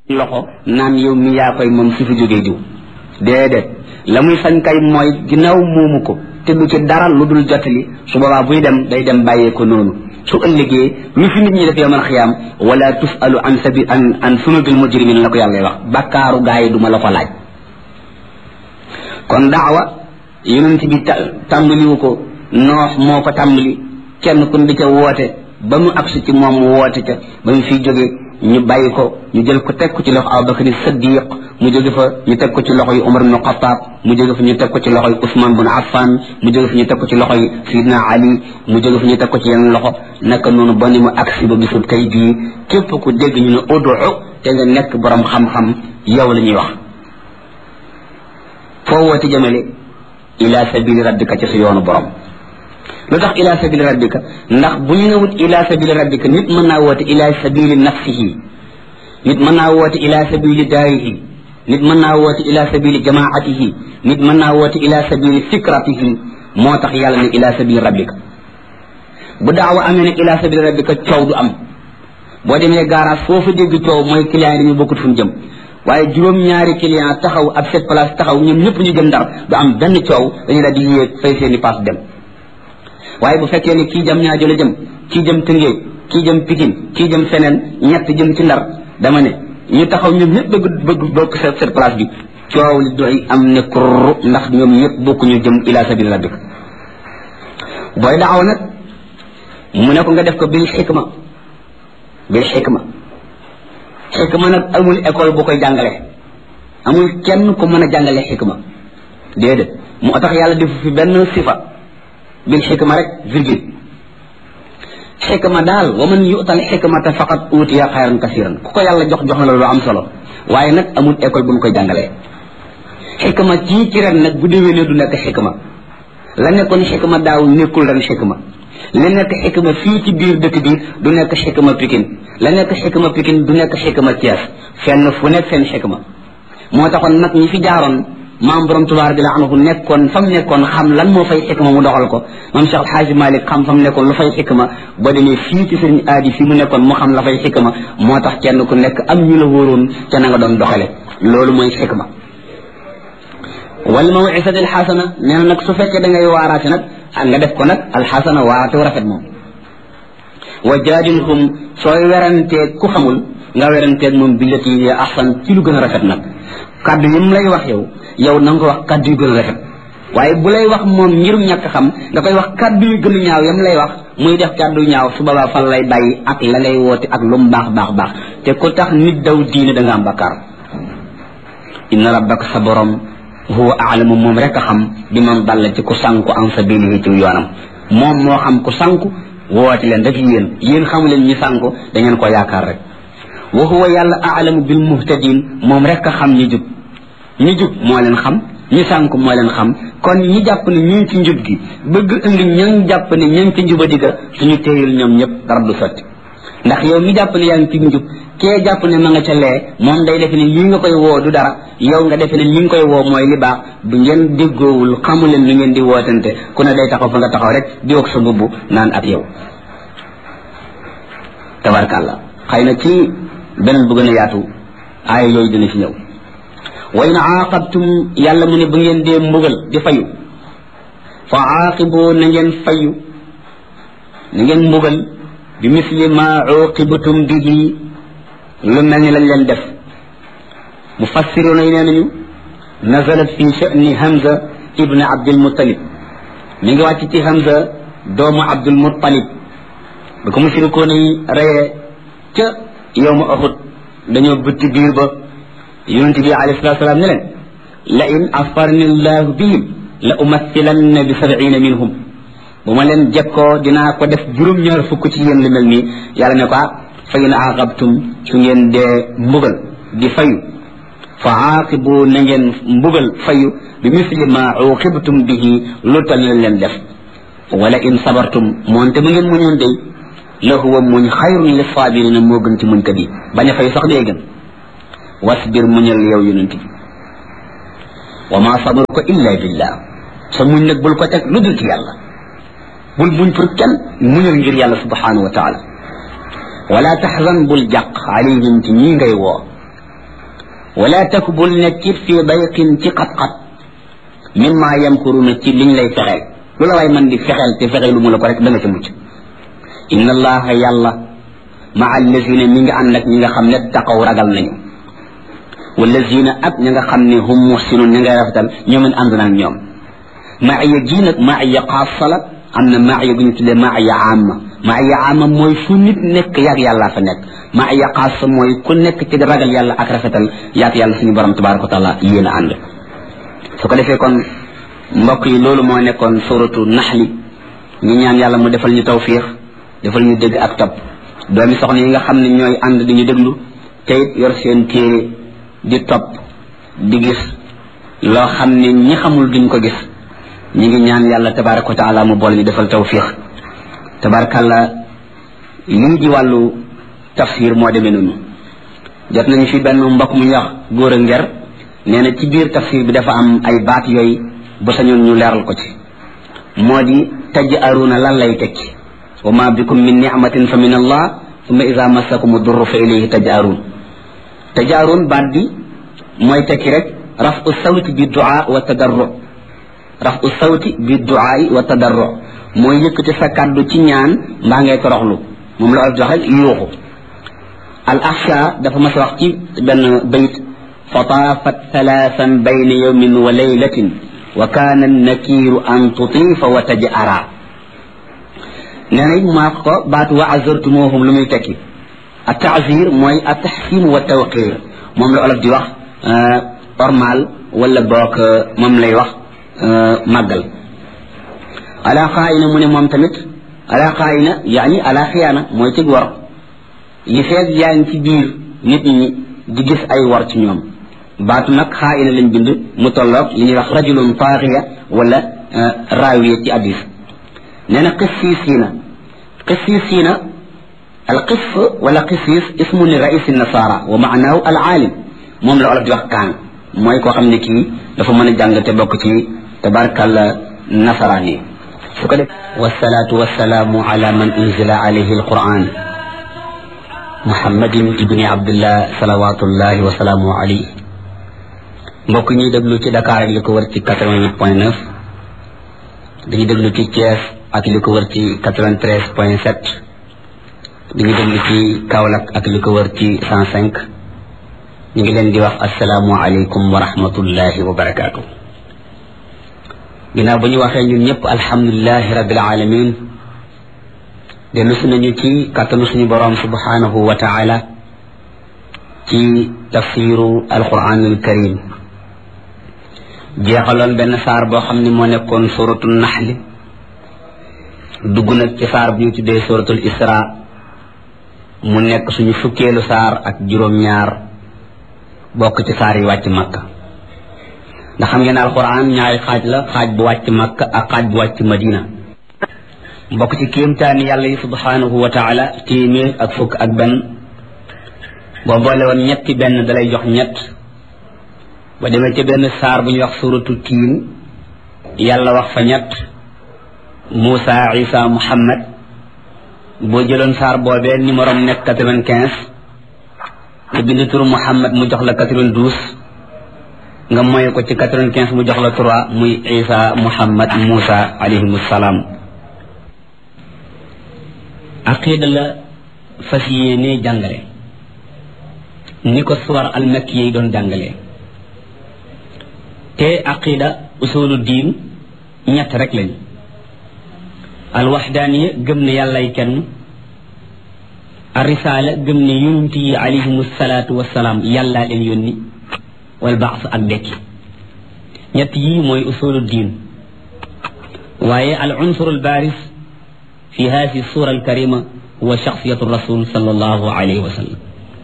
loxo naan yow mi yaa koy moom su fi jógee diw déedéet la muy sañ kay mooy ginnaaw moomu ko te du ci dara lu dul jottali su boobaa buy dem day dem bàyyee ko noonu su ëllëgee lu fi nit ñi def yawmal xiyaam wala tusalu an sunubil mujrimin la ko yàlla wax bakkaaru gaa yi duma la ko laaj kon daawa yonent bi tàmbaliwu ko noox moo ko tàmbali kenn kun di ca woote ba mu agsi ci moom woote ca ba mu fiy jógee ñu bàyyi ko ñu jël ko teg ko ci loxo Abubakar Siddiq mu jóge fa ñu teg ko ci loxo yi Umar ibn Khattab mu jóge fa ñu teg ko ci loxo yi Usman ibn Affan mu jóge fa ñu teg ko ci loxo yi Sidna Ali mu jóge fa ñu teg ko ci yeneen loxo naka noonu ba ni mu agsi ba bisub tey bii képp ku dégg ñu ne udu te nga nekk borom xam-xam yow la ñuy wax foo woote jëmale ila sabili rabbika ci sa yoonu borom lu tax ila sabili rabbika ndax bu ñu newut ila sabili rabbika nit mën naa woote ila sabili nafsihi nit mën naa woote ila sabili daarihi nit mën naa woote ila sabili jamaatihi nit mën naa woote ila sabili fikratihi moo tax yàlla ne ila sabili rabbika bu daawa amee ne ila sabili rabbika coow du am boo demee garage foofu dégg coow mooy client yi dañu bokkut fu ñu jëm waaye juróom-ñaari client taxaw ab cette place taxaw ñoom ñëpp ñu jëm Ndar du am benn coow dañu daal di yéeg fay seeni paas dem waaye bu fekkee ne kii jëm ñaajo la jëm kii jëm Tëngéej kii jëm Pikine kii jëm feneen ñett jëm ci Ndar dama ne ñu taxaw ñoom ñëpp bëgg bokk cette place bi coow li doy am ne kurr ndax ñoom ñëpp bokk ñu jëm ila sabili rabbika booy daaw nag mu ne ko nga def ko bil xikma xikma nag amul école bu koy jàngale amul kenn ku mën a jàngale xikma déedéet moo tax yàlla defu fi benn sifa bil xikma rek virgule xikma daal wa man yu'tal xikmata faqad utiya xayran kasiran ku ko yàlla jox na la lu am solo waaye nag amul école bu mu koy jàngalee xikma ci ren nag bu déwénee du nekk xikma la nekkoon xikma daaw nekkul ren xikma la nekk xikma fii ci biir dëkk bi du nekk xikma Pikine la nekk xikma Pikine du nekk xikma Thiès fenn fu nekk seen xikma moo taxoon nag ñi fi jaaroon maam borom tubaar bi la anhu nekkoon fa mu nekkoon xam lan moo fay xikma mu doxal ko maam Cheikh Alhaaji Malick xam fa mu nekkoon lu fay xikma boo demee fii ci sëriñ aadi fii mu nekkoon mu xam la fay xikma moo tax kenn ku nekk am ñu la wóoroon ca na nga doon doxale loolu mooy xikma wal maw'izati alxasana nee na nag su fekkee da ngay waaraate nag nga def ko nag alxasana waaraate wu rafet moom wa jaadilhum sooy weranteeg ku xamul nga weranteeg moom billati ya ahsan ci lu gën a rafet nag kaddu yi mu lay wax yow na nga ko wax kaddu yu gën a rafet waaye bu lay wax moom ngirum ñàkk xam nga koy wax kaddu yu gën a ñaaw yam lay wax muy def kaddu ñaaw su boobaa fan lay bàyyi ak la ngay woote ak lu mu baax te ku tax nit daw diine da nga am bakkaar inna rabbaka sa borom huwa a'lamu moom rek a xam bi man dalla ci ku sànku an sabilihi ci yoonam moom moo xam ku sànku woote leen rek yéen xamu leen ñi sànku da ngeen ko yaakaar rek wa huwa yàlla a'lamu bil muhtadin moom rek a xam ñi jub moo leen xam ñi sànku moo leen xam kon ñi jàpp ne ñu ngi ci njub gi bëgg indi ñan jàpp ne ña ngi ci njuba digga suñu téyul ñoom ñëpp dara du sotti ndax yow mi jàpp ne yaa ngi ci njub kee jàpp ne ma nga ca lee moom day defe ne lii nga koy woo du dara yow nga defe ne li nga koy woo mooy li baax bu ngeen déggoowul xamu leen li ngeen di wootante ku ne day taxaw fa nga taxaw rek di wax sa mbubb naan ak yow tabarkàllah xëy na ci beneen bu gën a yaatu aaya yooyu dina ci ñëw wa in aaqabtum yàlla mu ne bu ngeen dee mbugal di fayu fa aaqibu na ngeen fayu na ngeen mbugal bi misli ma uqibtum bihi lu mel ni lañ leen def mufassiruna yi nee nañu nazalat fi sha'ni Hamza ibn Abdul Muttalib mi ngi wàcc ci Hamza doomu Abdul Muttalib ba ko mushrikoona yi reyee ca yawmu Uhud dañoo bëtti biir ba yonent bi alayhi salaatu salaam ne leen la in asfarni llahu bihim la umathilanna bi 70 minhum bu ma leen jekkoo dinaa ko def juróom-ñaar fukk ci yéen lu mel nii yàlla ne ko fa in aaqabtum su ngeen dee mbugal di fayu fa aaqibu na ngeen mbugal fayu bi misli ma uqibtum bihi lu tal leen def wala in sabartum moonte bu ngeen muñoon day la huwa muñ xayrun li saabirina moo gën ci muñkat yi bañ a fayu sax dee gën wasbir muñal yow yonent bi wa ma sabruka illa billah sa muñ nag bul ko teg lu dul ci yàlla bul muñ pour kenn muñal ngir yàlla subhanahu wa taala wala taxzan bul jàq alayhim ci ñii ngay woo wala takbul nekkit fi dayqin ci xat-xat mimma yamkuruna ci liñ lay fexeel lu la waay man di fexeel te fexeelu mu la ko rek da nga ci mucc inna allaha yàlla maa allazina mi nga ànd ak ñi nga xam ne taqaw ragal nañu wallazina ak ña nga xam ne hum muhsinun ña ngay rafetal ñoom it ànd naag ñoom maaya gii nag maaya xaasa la am na maaya bu ñu tuddee maaya amma maaya amma mooy fu nit nekk yaag yàlla fa nekk maaya xaasa mooy ku nekk ci ragal yàlla ak rafetal yaag yàlla suñu borom tabaraka wa taala yéen a ànd su ko defee kon mbokk yi loolu moo nekkoon suratu naxli ñu ñaan yàlla mu defal ñu tawfiix defal ñu dégg ak topp doomi soxna yi nga xam ne ñooy ànd di ñu déglu te it yor seen téere di topp di gis loo xam ne ñi xamul duñ ko gis ñi ngi ñaan yàlla tabaraka wa taala mu boole ñu defal tawfiix tabarakallah lii di wàllu tafsir moo demee noonu jot nañu fi benn mbokk mu ñuy wax góor a nger nee na ci biir tafsir bi dafa am ay baat yooyu ba sañoon ñu leeral ko ci moo di taj'aruuna lan lay tekki wa ma bikum min ni'matin fa min allah thumma idha massakum durru fa ilayhi taj'aruun baat bi mooy tekki rek rafu sawti bi du'a wa tadarru rafu sawti bi du'a wa tadarru mooy yëkkati sa kàddu ci ñaan mbaa ngay toroxlu moom la olof di waxe yuuxu al ahsha dafa mas wax ci benn bayit fataafat thalathan bayna yawmin wa laylatin wa kaana nakiiru an tutiifa wa taj'ara nee na it maa ko baatu wa azartumuhum lu muy tekki a taazir mooy a taxsim wa tawqir moom la olof di wax ormal wala boog moom lay wax màggal ala xaayina mu ne moom tamit ala xaayina yaani ala xiyaana mooy ci wor li feeg yaa ngi ci biir nit ñi di gis ay wor ci ñoom baatu nag xaayina lañ bind mu tolloog li ñuy wax rajulun taaxiya wala raawiya ci addis nee na qissisiina القف ولا قسيس اسم لرئيس النصارى ومعناه العالم موم لا ولف دي wax kan moy ko xamne ki dafa meuna jang te bok ci tabarakal nasrani su ko def wassalatu wassalamu ala man unzila alayhi alquran muhammadin ibni abdullah salawatullahi wa salamu alayhi mbok ñi deglu ci Dakar ak liko wër ci 88.9 dañuy deglu ci Thiès ak liko wër ci 93.7 di ngi déglu ci Kaolack ak li ko wër ci 105 ñu ngi leen di wax assalaamu alaykum wa rahmatullahi wa barakaatu ginnaaw ba ñu waxee ñun ñëpp alhamdulilahi rabbil alamin dellu si nañu ci kàttanu suñu borom subhanahu wa taala ci tafsiru alquranul karim jeexaloon benn saar boo xam ne moo nekkoon suratul naxli dugg nag ci saar bu ñu tuddee suratul isra mu nekk suñu fukkeelu saar ak juróom-ñaar bokk ci saar yi wàcc makka ndax xam ngeen alquran ñaari xaaj la xaaj bu wàcc makka ak xaaj bu wàcc madina bokk ci kéemtaani yàlla yi subhanahu wa taala téeméer ak fukk ak benn boo boole woon ñetti benn dalay jox ñett ba demee ca benn saar bu ñuy wax suratu tiin yàlla wax fa ñett Moussa Isa Muhammad boo jëloon saar boobee numéro nekk 95 nga bind turu Muhammad mu jox la 92 nga moye ko ci 95 mu jox la 3 muy Isa Muhammad Moussa alayhimu salaam aqida la fas yéene jàngale ni ko suwar almakki yi doon jàngale te aqida usulu diin ñett rek lañ alwaxdaaniya gëm ne yàllay kenn arisaala gëm ne yonent yi alayhimu salaatu wasalaam yàllaa leen yónni wal baas ak dekki ñett yii mooy usulu diin waaye al unsur al baaris fi haasi sura al karima huwa shaxsiyatu rasul sallallahu alayhi wa sallam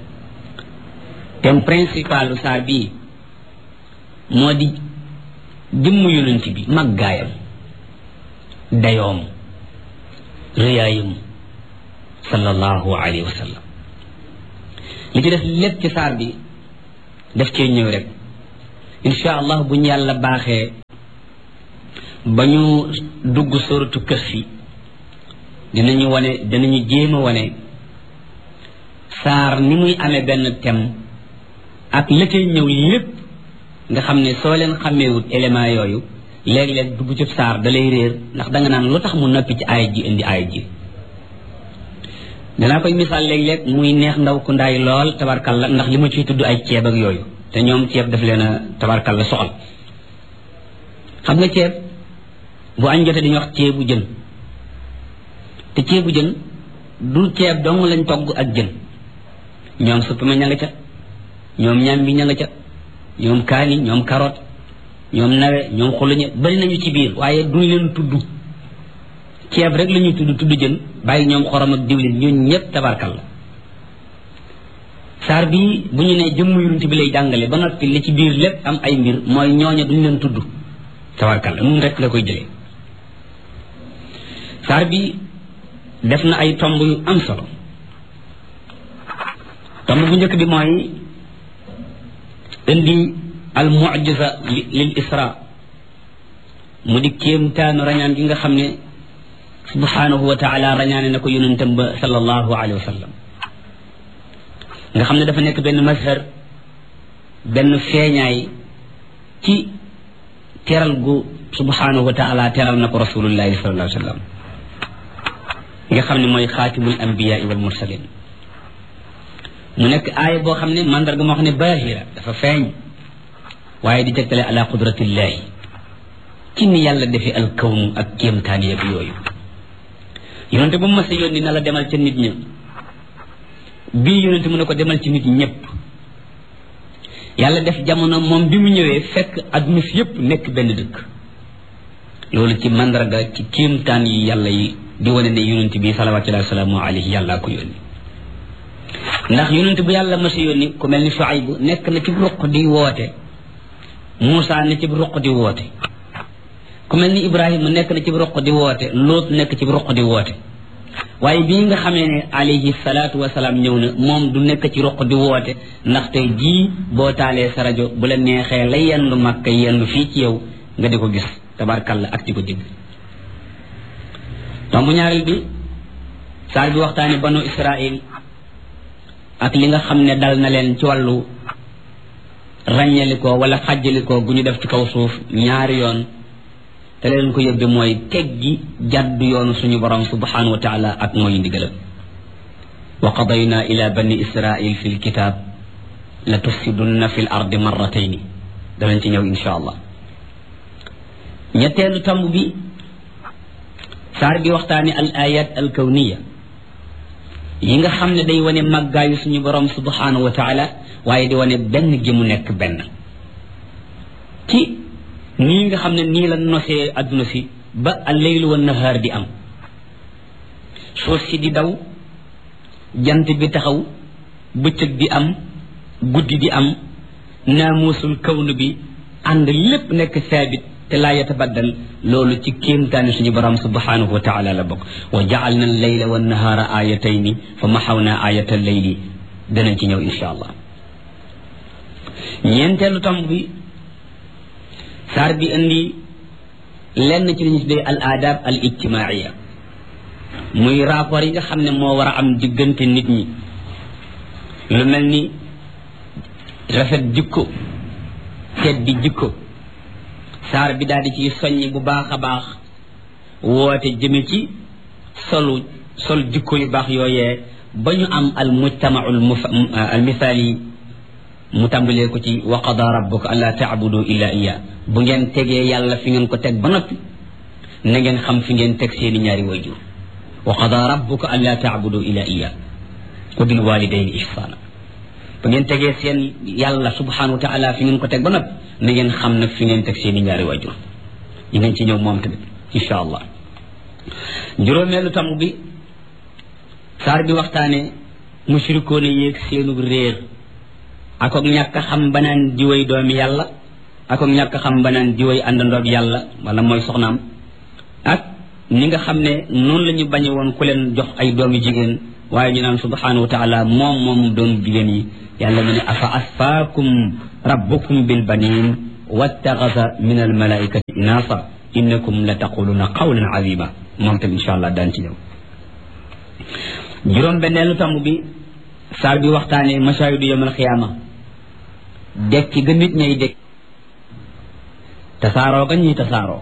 thème principal saa bii moo di jëmm yonent bi màggaayam dayoom riyaayam sallallahu alayhi wa sallam li ci def lépp ci saar bi daf cee ñëw rek insha allah bu ñu yàlla baaxee ba ñu dugg suratu Kahfi dinañu jéem a wane saar ni muy amee benn thème ak la cay ñëw lépp nga xam ne soo leen xàmmeewut élément yooyu léeg-léeg dugg ci saar da lay réer ndax da nga naan lu tax mu noppi ci aaya ji indi aaya ji danaa koy misaal léeg-léeg muy neex ndaw ku ndaay lool tabarkalla ndax li ma ciy tudd ay ceeb ak yooyu te ñoom ceeb daf leen a tabarkalla soxal xam nga ceeb bu añ jotee dañuy wax ceebu jën te ceebu jën du ceeb dong lañ togg ak jën ñoom suppame ña nga ca ñoom ñambi ña nga ca ñoom kaani ñoom carotte ñoom nawe ñoom xuluñe bari nañu ci biir waaye duñ leen tudd ceeb rek la ñuy tudd jën bàyyi ñoom xorom ak diwlin ñun ñëpp tabarkalla saar bi bu ñu ne jëmm yonent bi lay jàngale ba noppi li ci biir lépp am ay mbir mooy ñooña duñ leen tudd tabarkalla nun rek la koy jëlee saar bi def na ay tomb yu am solo tomb bu njëkk bi mooy indi al mu'jiza lil isra mu di kéemtaanu rañaan gi nga xam ne subhanahu wa taala rañaane na ko yonentam ba sallallahu alayhi wa sallam nga xam ne dafa nekk benn mazhar benn feeñaay ci teral gu subhanahu wa taala teral na ko rasulullahi sallallahu alayhi wa sallam nga xam ne mooy xaatimul anbiyaa wal mursalin mu nekk aaya boo xam ne mandarga moo xam ne baahira dafa feeñ waaye di tegtale ala qudratillahi ci ni yàlla defee al kawnu ak kéemtaan yeeg yooyu yonente bu mu mas a yónni na la demal ca nit ña bii yonente mu ne ko demal ci nit ñëpp yàlla def jamono moom bi mu ñëwee fekk adduna fi yëpp nekk benn dëkk loolu ci mandarga ci kéemtaan yi yàlla yi di wane ne yonente bi salawatullahi wa salaamu alayhi yàllaa ko yónni ndax yonente bu yàlla mas a yónni ku mel ni Shuayb nekk na ci ruq di woote Muusa ne ci ruq di woote ku mel ni Ibrahima nekk na ci ruq di woote Loot nekk ci ruq di woote waaye bii nga xamee ne alayhi salaatu wasalaam ñëw na moom du nekk ci ruq di woote ndax tey jii boo taalee sa rajo bu la neexee la yendu Makka yendu fii ci yow nga di ko gis tabarkalla ak di ko dégg tombu ñaareel bi saar bi waxtaane banu Israil ak li nga xam ne dal na leen ci wàllu ràññalikoo wala xàjjalikoo gu ñu def ci kaw suuf ñaari yoon te leen ko yóbbe mooy teggi jàddu yoonu suñu borom subhanahu wa taala ak mooy ndigalam wa qadayna ila bani israil fi lkitab la tufsidunna fi l ardi marratayni danañ ci ñëw insha allah ñetteelu tomb bi saar bi waxtaani al ayat al kawniya yi nga xam ne day wane màggaayu suñu borom subhanahu wa taala waaye di wane benn gi mu nekk benn ci nii nga xam ne nii la nosee adduna si ba al-laylu wa nahaar di am suuf si di daw jant bi taxaw bëccëg di am guddi di am naamuusul kawnu bi ànd lépp nekk saabit te laa yatabaddal loolu ci kéemtaani suñu borom subhanahu wa taala la bokk wa ja'alna al-layla wa nahaara aayatayni fa maxawna aayata al-layli danañ ci ñëw insha allah ñeenteelu tomb bi saar bi indi lenn ci li ñu tuddee al adab al ijtimaaiya muy rapport yi nga xam ne moo war a am diggante nit ñi lu mel ni rafet jikko teddi jikko saar bi daal di ci soññ bu baax a baax woote jëme ci sol jikko yu baax yooyee ba ñu am al mujtamaul al misaali mu tàmbalee ko ci wa qada rabbuka alla ta'budu illa iya bu ngeen tegee yàlla fi ngeen ko teg ba noppi na ngeen xam fi ngeen teg seeni ñaari wayjur wa qada rabbuka alla ta'budu illa iya wa bil walidayni ihsana bu ngeen tegee seen yàlla subhanahu wa ta'ala fi ngeen ko teg ba noppi na ngeen xam nag fi ngeen teg seeni ñaari wayjur yi ngeen ci ñëw moom tamit insha allah juróomeelu tam bi saar bi waxtaane mushrikoon yéeg seenu réer ak ñàkk xam banaan diwéy doomi yàlla ak ñàkk xam banaan diwéy àndandoob yàlla wala mooy soxnaam ak ñi nga xam ne noonu la ñu bañe woon ku leen jox ay doomi jigéen waaye ñu naan subhanahu wa taala moom doomu jigéen yi yàlla mu ne afa asfaakum rabbukum bil banin wattaxasa min al malaikati inasa innakum la taquluna qawlan azima moom tam insha allah daan ci ñëw juróom benneelu tamb bi saar bi waxtaane masaayidu yawmal xiyaama dekki ga nit ñay dekk tasaaroo ga ñuy tasaaroo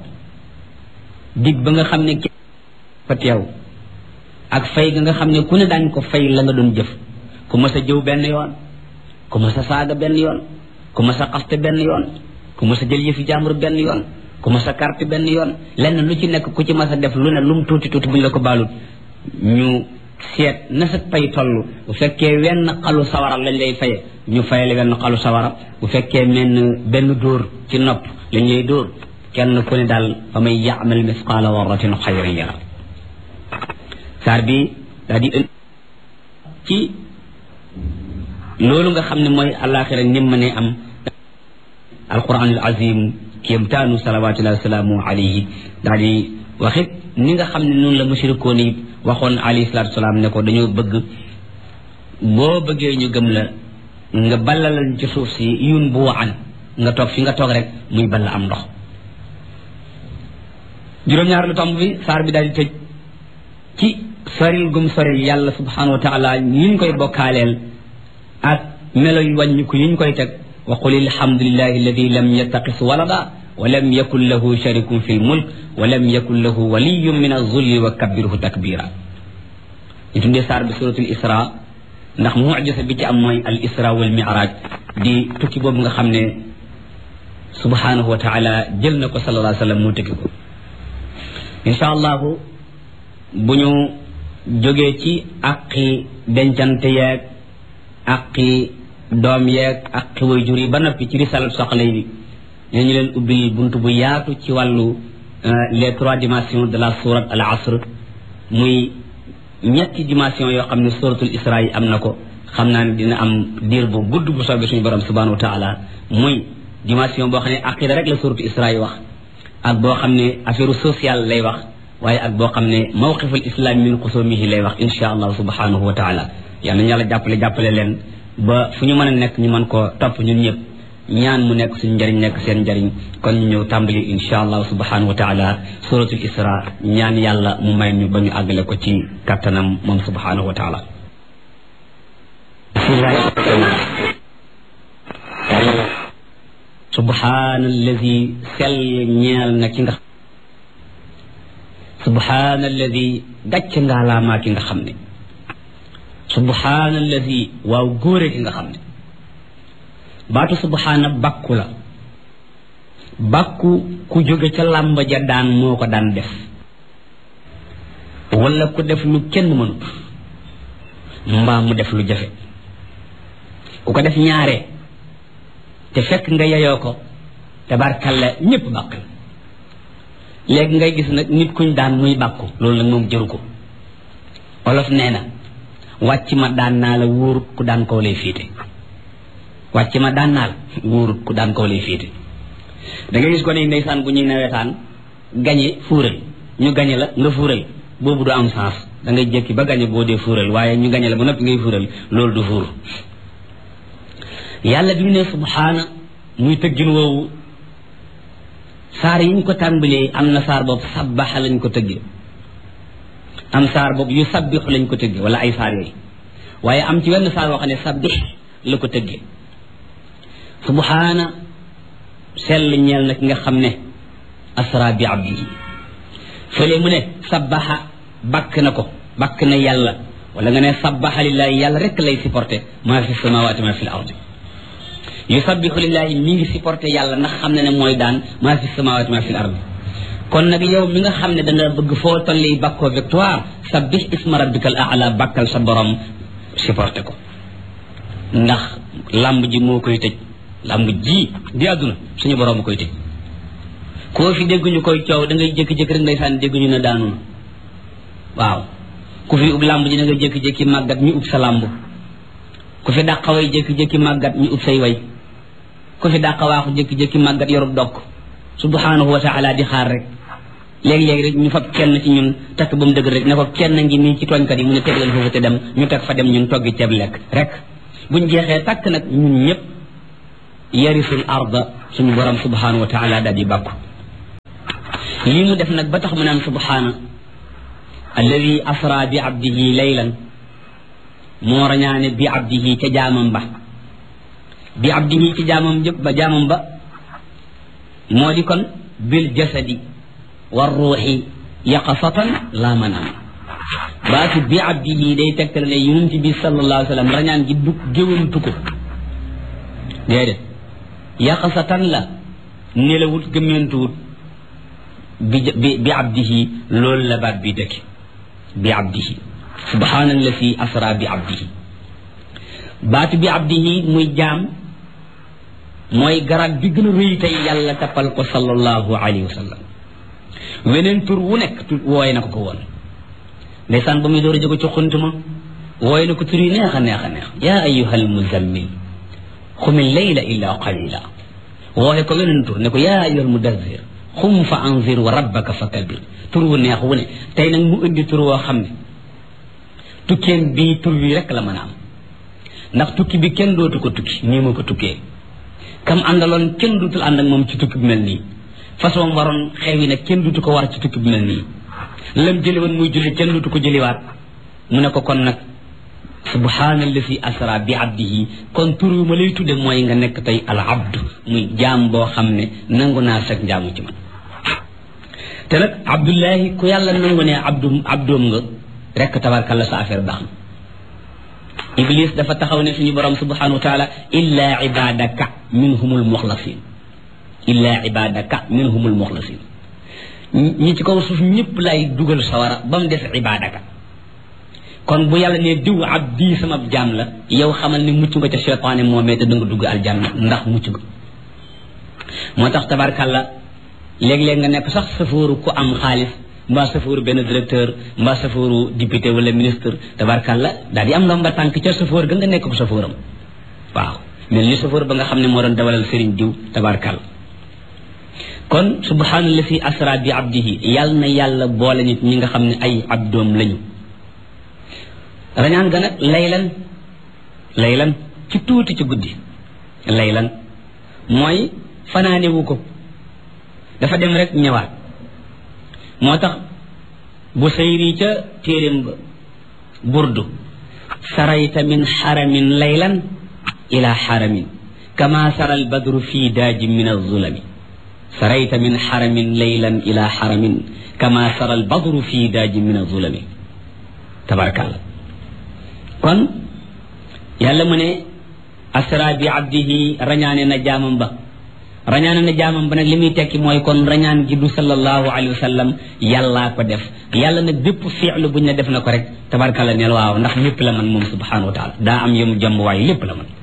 dig ba nga xam ne fa teew ak fay ga nga xam ne ku ne daañ ko fay la nga doon jëf ku mas a jëw benn yoon ku mas a saaga benn yoon ku mas a xaste benn yoon ku mas a jël yëfi jàmbur benn yoon ku mas a carte benn yoon lenn lu ci nekk ku ci mas a def lu ne lu mu tuuti tuuti bu ñu la ko baalut ñu seet na sa pay toll bu fekkee wenn xalu sawara lañ lay faye ñu fayale wenn xalu sawara bu fekkee benn dóor ci nopp lañ lay dóor kenn ku ne daal fa may ya'mal misqaala warratin xayran yara saar bi daal di ci loolu nga xam ne mooy alaxira nim ma ne am alquranul azim kéemtaanu salawatullahi wasalaamu alayhi daal di waxit ni nga xam ne noonu la mushrikoon yi waxoon alayhi salatu wasalaam ne ko dañoo bëgg boo bëggee ñu gëm la nga ballalal ci suuf si yun bu an nga toog fi nga toog rek muy balla am ndox juróom-ñaar lu tomb bi saar bi daal di tëj ci soril gum soril yàlla subhanahu wa taala yiñ koy bokkaaleel ak melo yu wàññiku yiñ koy teg wa qul alhamdulillahi alladi lam yattaqis walada wa lam yakun lahu sharikun fi lmulk wa lam yakun lahu waliyun min azulli wa kabbirhu takbira ñu tuddee saar bi suratul isra ndax mucjisa bi ci am mooy al isra wal mi'raj di tukki boobu nga xam ne subhanahu wa taala jël na ko sallallahu alayhi wa sallam moo tukki ko insha allahu bu ñu jógee ci aqi dencante yeeg aqi doom yeeg aqi waajur yi ba noppi ci risalat soxla yi ñu leen ubbil buntu bu yaatu ci wàllu les 3 dimensions de la sourate al asr muy ñetti dimension yoo xam ne suratul isra yi am na ko xam naa ne dina am diir bu gudd bu soobee suñu borom subhanahu wa taala muy dimension boo xam ne aqida rek la suratul isra yi wax ak boo xam ne affaire sociale lay wax waaye ak boo xam ne mawqiful islam min xusumihi lay wax insha allah subhanahu wa taala yal nañu yàlla jàppale leen ba fu ñu mën a nekk ñu mën koo topp ñun ñëpp ñaan mu nekk suñu njëriñ nekk seen njëriñ kon ñu ñëw tàmbali insha allah subhanahu wa taala suratul isra ñaan yàlla mu may ñu ba ñu àggale ko ci kattanam moom subhanahu wa taala subhaanallazi sell ñeel na ki nga subhaanallazi gàcc ngaalaamaa ki nga xam ne subhaanallazi waaw góore ki nga xam ne baatu subhaana bàkku la bàkku ku jóge ca làmba ja daan moo ko daan def wala ku def lu kenn mënut mbaa mu def lu jafe ku ko def ñaare te fekk nga yeyoo ko tabarkalla ñëpp bàkk la léegi ngay gis nag nit kuñ daan muy bàkku loolu nag moom jëru ko olof nee na wàcc ma daan naa la wóorut ku daan kaw lay fiite wàcc ma daan naa la wóorut ku daan kaw lay fiite da ngay gis ko ne ndeysaan bu ñuy nawetaan gañe fuural ñu gañe la nga fuural boobu du am sens da ngay jékki ba gañe boo dee fuural waaye ñu gañe la ba noppi ngay fuural loolu du fuur yàlla bi mu ne subhaana muy tëggin woowu saar yi ñu ko tàmbalee am na saar boobu sabbaxa lañ ko tëggee am saar boobu yu sabbixu lañ ko tëggee wala ay saar yooyu waaye am ci wenn saar boo xam ne sabbix la ko tëggee subhaana sell ñeel na ki nga xam ne asra bi abdihi fële mu ne sabbaxa bakk na ko bakk na yàlla wala nga ne sabbaxa lillahi yàlla rek lay supporté maa fi samawati maa fi l ardi yusabbihu lillahi mi ngi supporté yàlla ndax xam ne ne mooy daan maa fi samawati maa fi l ardi kon nag yow mi nga xam ne da nga bëgg foo tolli bakkoo victoire sabbih isma rabbika al a'la bakkal sa borom supporté ko ndax lamb ji moo koy tëj lamb ji di àdduna suñu borom koy tëj koo fi dégguñu koy coow da ngay jékki-jékki rek ndeysaan dégguñu ne daanu na waaw ku fi ub lamb ji da ngay jékki-jékki màggat ñu ub sa lamb ku fi dàqa way jékki-jékki màggat ñu ub say way ku fi dàqa waaxu jékki-jékki màggat yorub dokk subhanahu wa taala di xaar rek léegi-léegi rek ñu fab kenn ci ñun takk ba mu dëgg rek ne ko kenn ngi nii ci tooñkat yi mu ne teg leen foofu te dem ñu teg fa dem ñun toggi ceeb lekk rek buñ jeexee takk nag ñun ñëpp yarisul arda suñu borom subhanahu wa taala daal di bàkku lii mu def nag ba tax mu naan subhana alladi asra bi abdihi laylan moo rañaane bi abdihi ca jaamam ba bi abdihi ci jaamam ba moo di kon bil jasadi war ruuxi yaqasatan la manam baatu bi abdihi day tegtal ne yonent bi sallallahu alayhi wa sallam rañaan gi du géwantu ko déedéet yaqasatan la nelawut gëmmentuwut bi abdihi loolu la baat bi dëkk bi abdihi subhaanallazi asra bi abdihi baatu bi abdihi muy jaam mooy garab bi gën a rëy tey yàlla tappal ko sallallahu alayhi wa sallam weneen tur wu nekk wooye na ko woon ndeysaan ba muy door a jóge ci xuntuma wooye na ko tur yi neex a neex a neex yaa ayyuhal muzammil xumil layla illa qalila wooye ko weneen tur ne ko yaa ayyuhal mudazzir xum fa anzir wa rabbaka fa kabir tur wu neex wu ne tey nag mu indi tur woo xam ne tukkeem bii tur wi rek la mën a am ndax tukki bi kenn dootu ko tukki nii ma ko tukkee kam àndaloon kenn duutul ànd ak moom ci tukki bi mel nii façon waroon xewi nag kenn duutu ko war ci tukki bi mel nii lam jëli woon muy julli kenn duutu ko jëliwaat mu ne ko kon nag subhaanallazi asra bi abdihi kon tur wi ma lay tudde mooy nga nekk tey al abdu muy jaam boo xam ne nangu naa sag njaamu ci man te nag abdullahi ku yàlla nangu ne abdoom nga rekk tabarkalla sa affaire baax na iblis dafa taxaw ne suñu borom subhanahu wa taala illa ibadaka minhumul muxlasin illa ibadaka minhumul muxlasin ñi ci kaw suuf ñëpp lay dugal sawara ba mu def ibadaka kon bu yàlla ne diw abdi sama jaam la yow xamal ni mucc nga ca seytaane moomee te da nga dugg aljanna ndax mucc nga moo tax tabarkalla léeg-léeg nga nekk sax safooru ku am xaalis mbaa safooru benn directeur mbaa safooru député wala ministre tabarkalla daal di am ndomba tànk ca safoor ga nga nekk ko safooram waaw mel ni safoor ba nga xam ne moo doon dawalal sëriñ diw tabarkalla kon subhaanallazi asra bi abdihi yàlla na yàlla boole nit ñi nga xam ne ay abdoom lañu rañaan ga nag laylan ci tuuti ci guddi laylan mooy fanaanewu ko dafa dem rek ñëwaat moo tax bu sayri ca téeréem ba burdu sarayta min xaramin laylan ila xaramin kama sara albadru fi daajin min alzulami sarayta min xaramin laylan ila xaramin kama sara albadru fi daajin min alzulami tabarakallah kon yàlla mu ne asra bi abdihi rañaane na jaamam ba nag li muy tekki mooy kon rañaan gi du sallallahu alayhi wa sallam yàllaa ko def yàlla nag bépp fi'lu buñ ne def na ko rek tabarkalla neel waaw ndax lépp la man moom subhanahu wa taala daa am yemu jàmm waaye lépp la man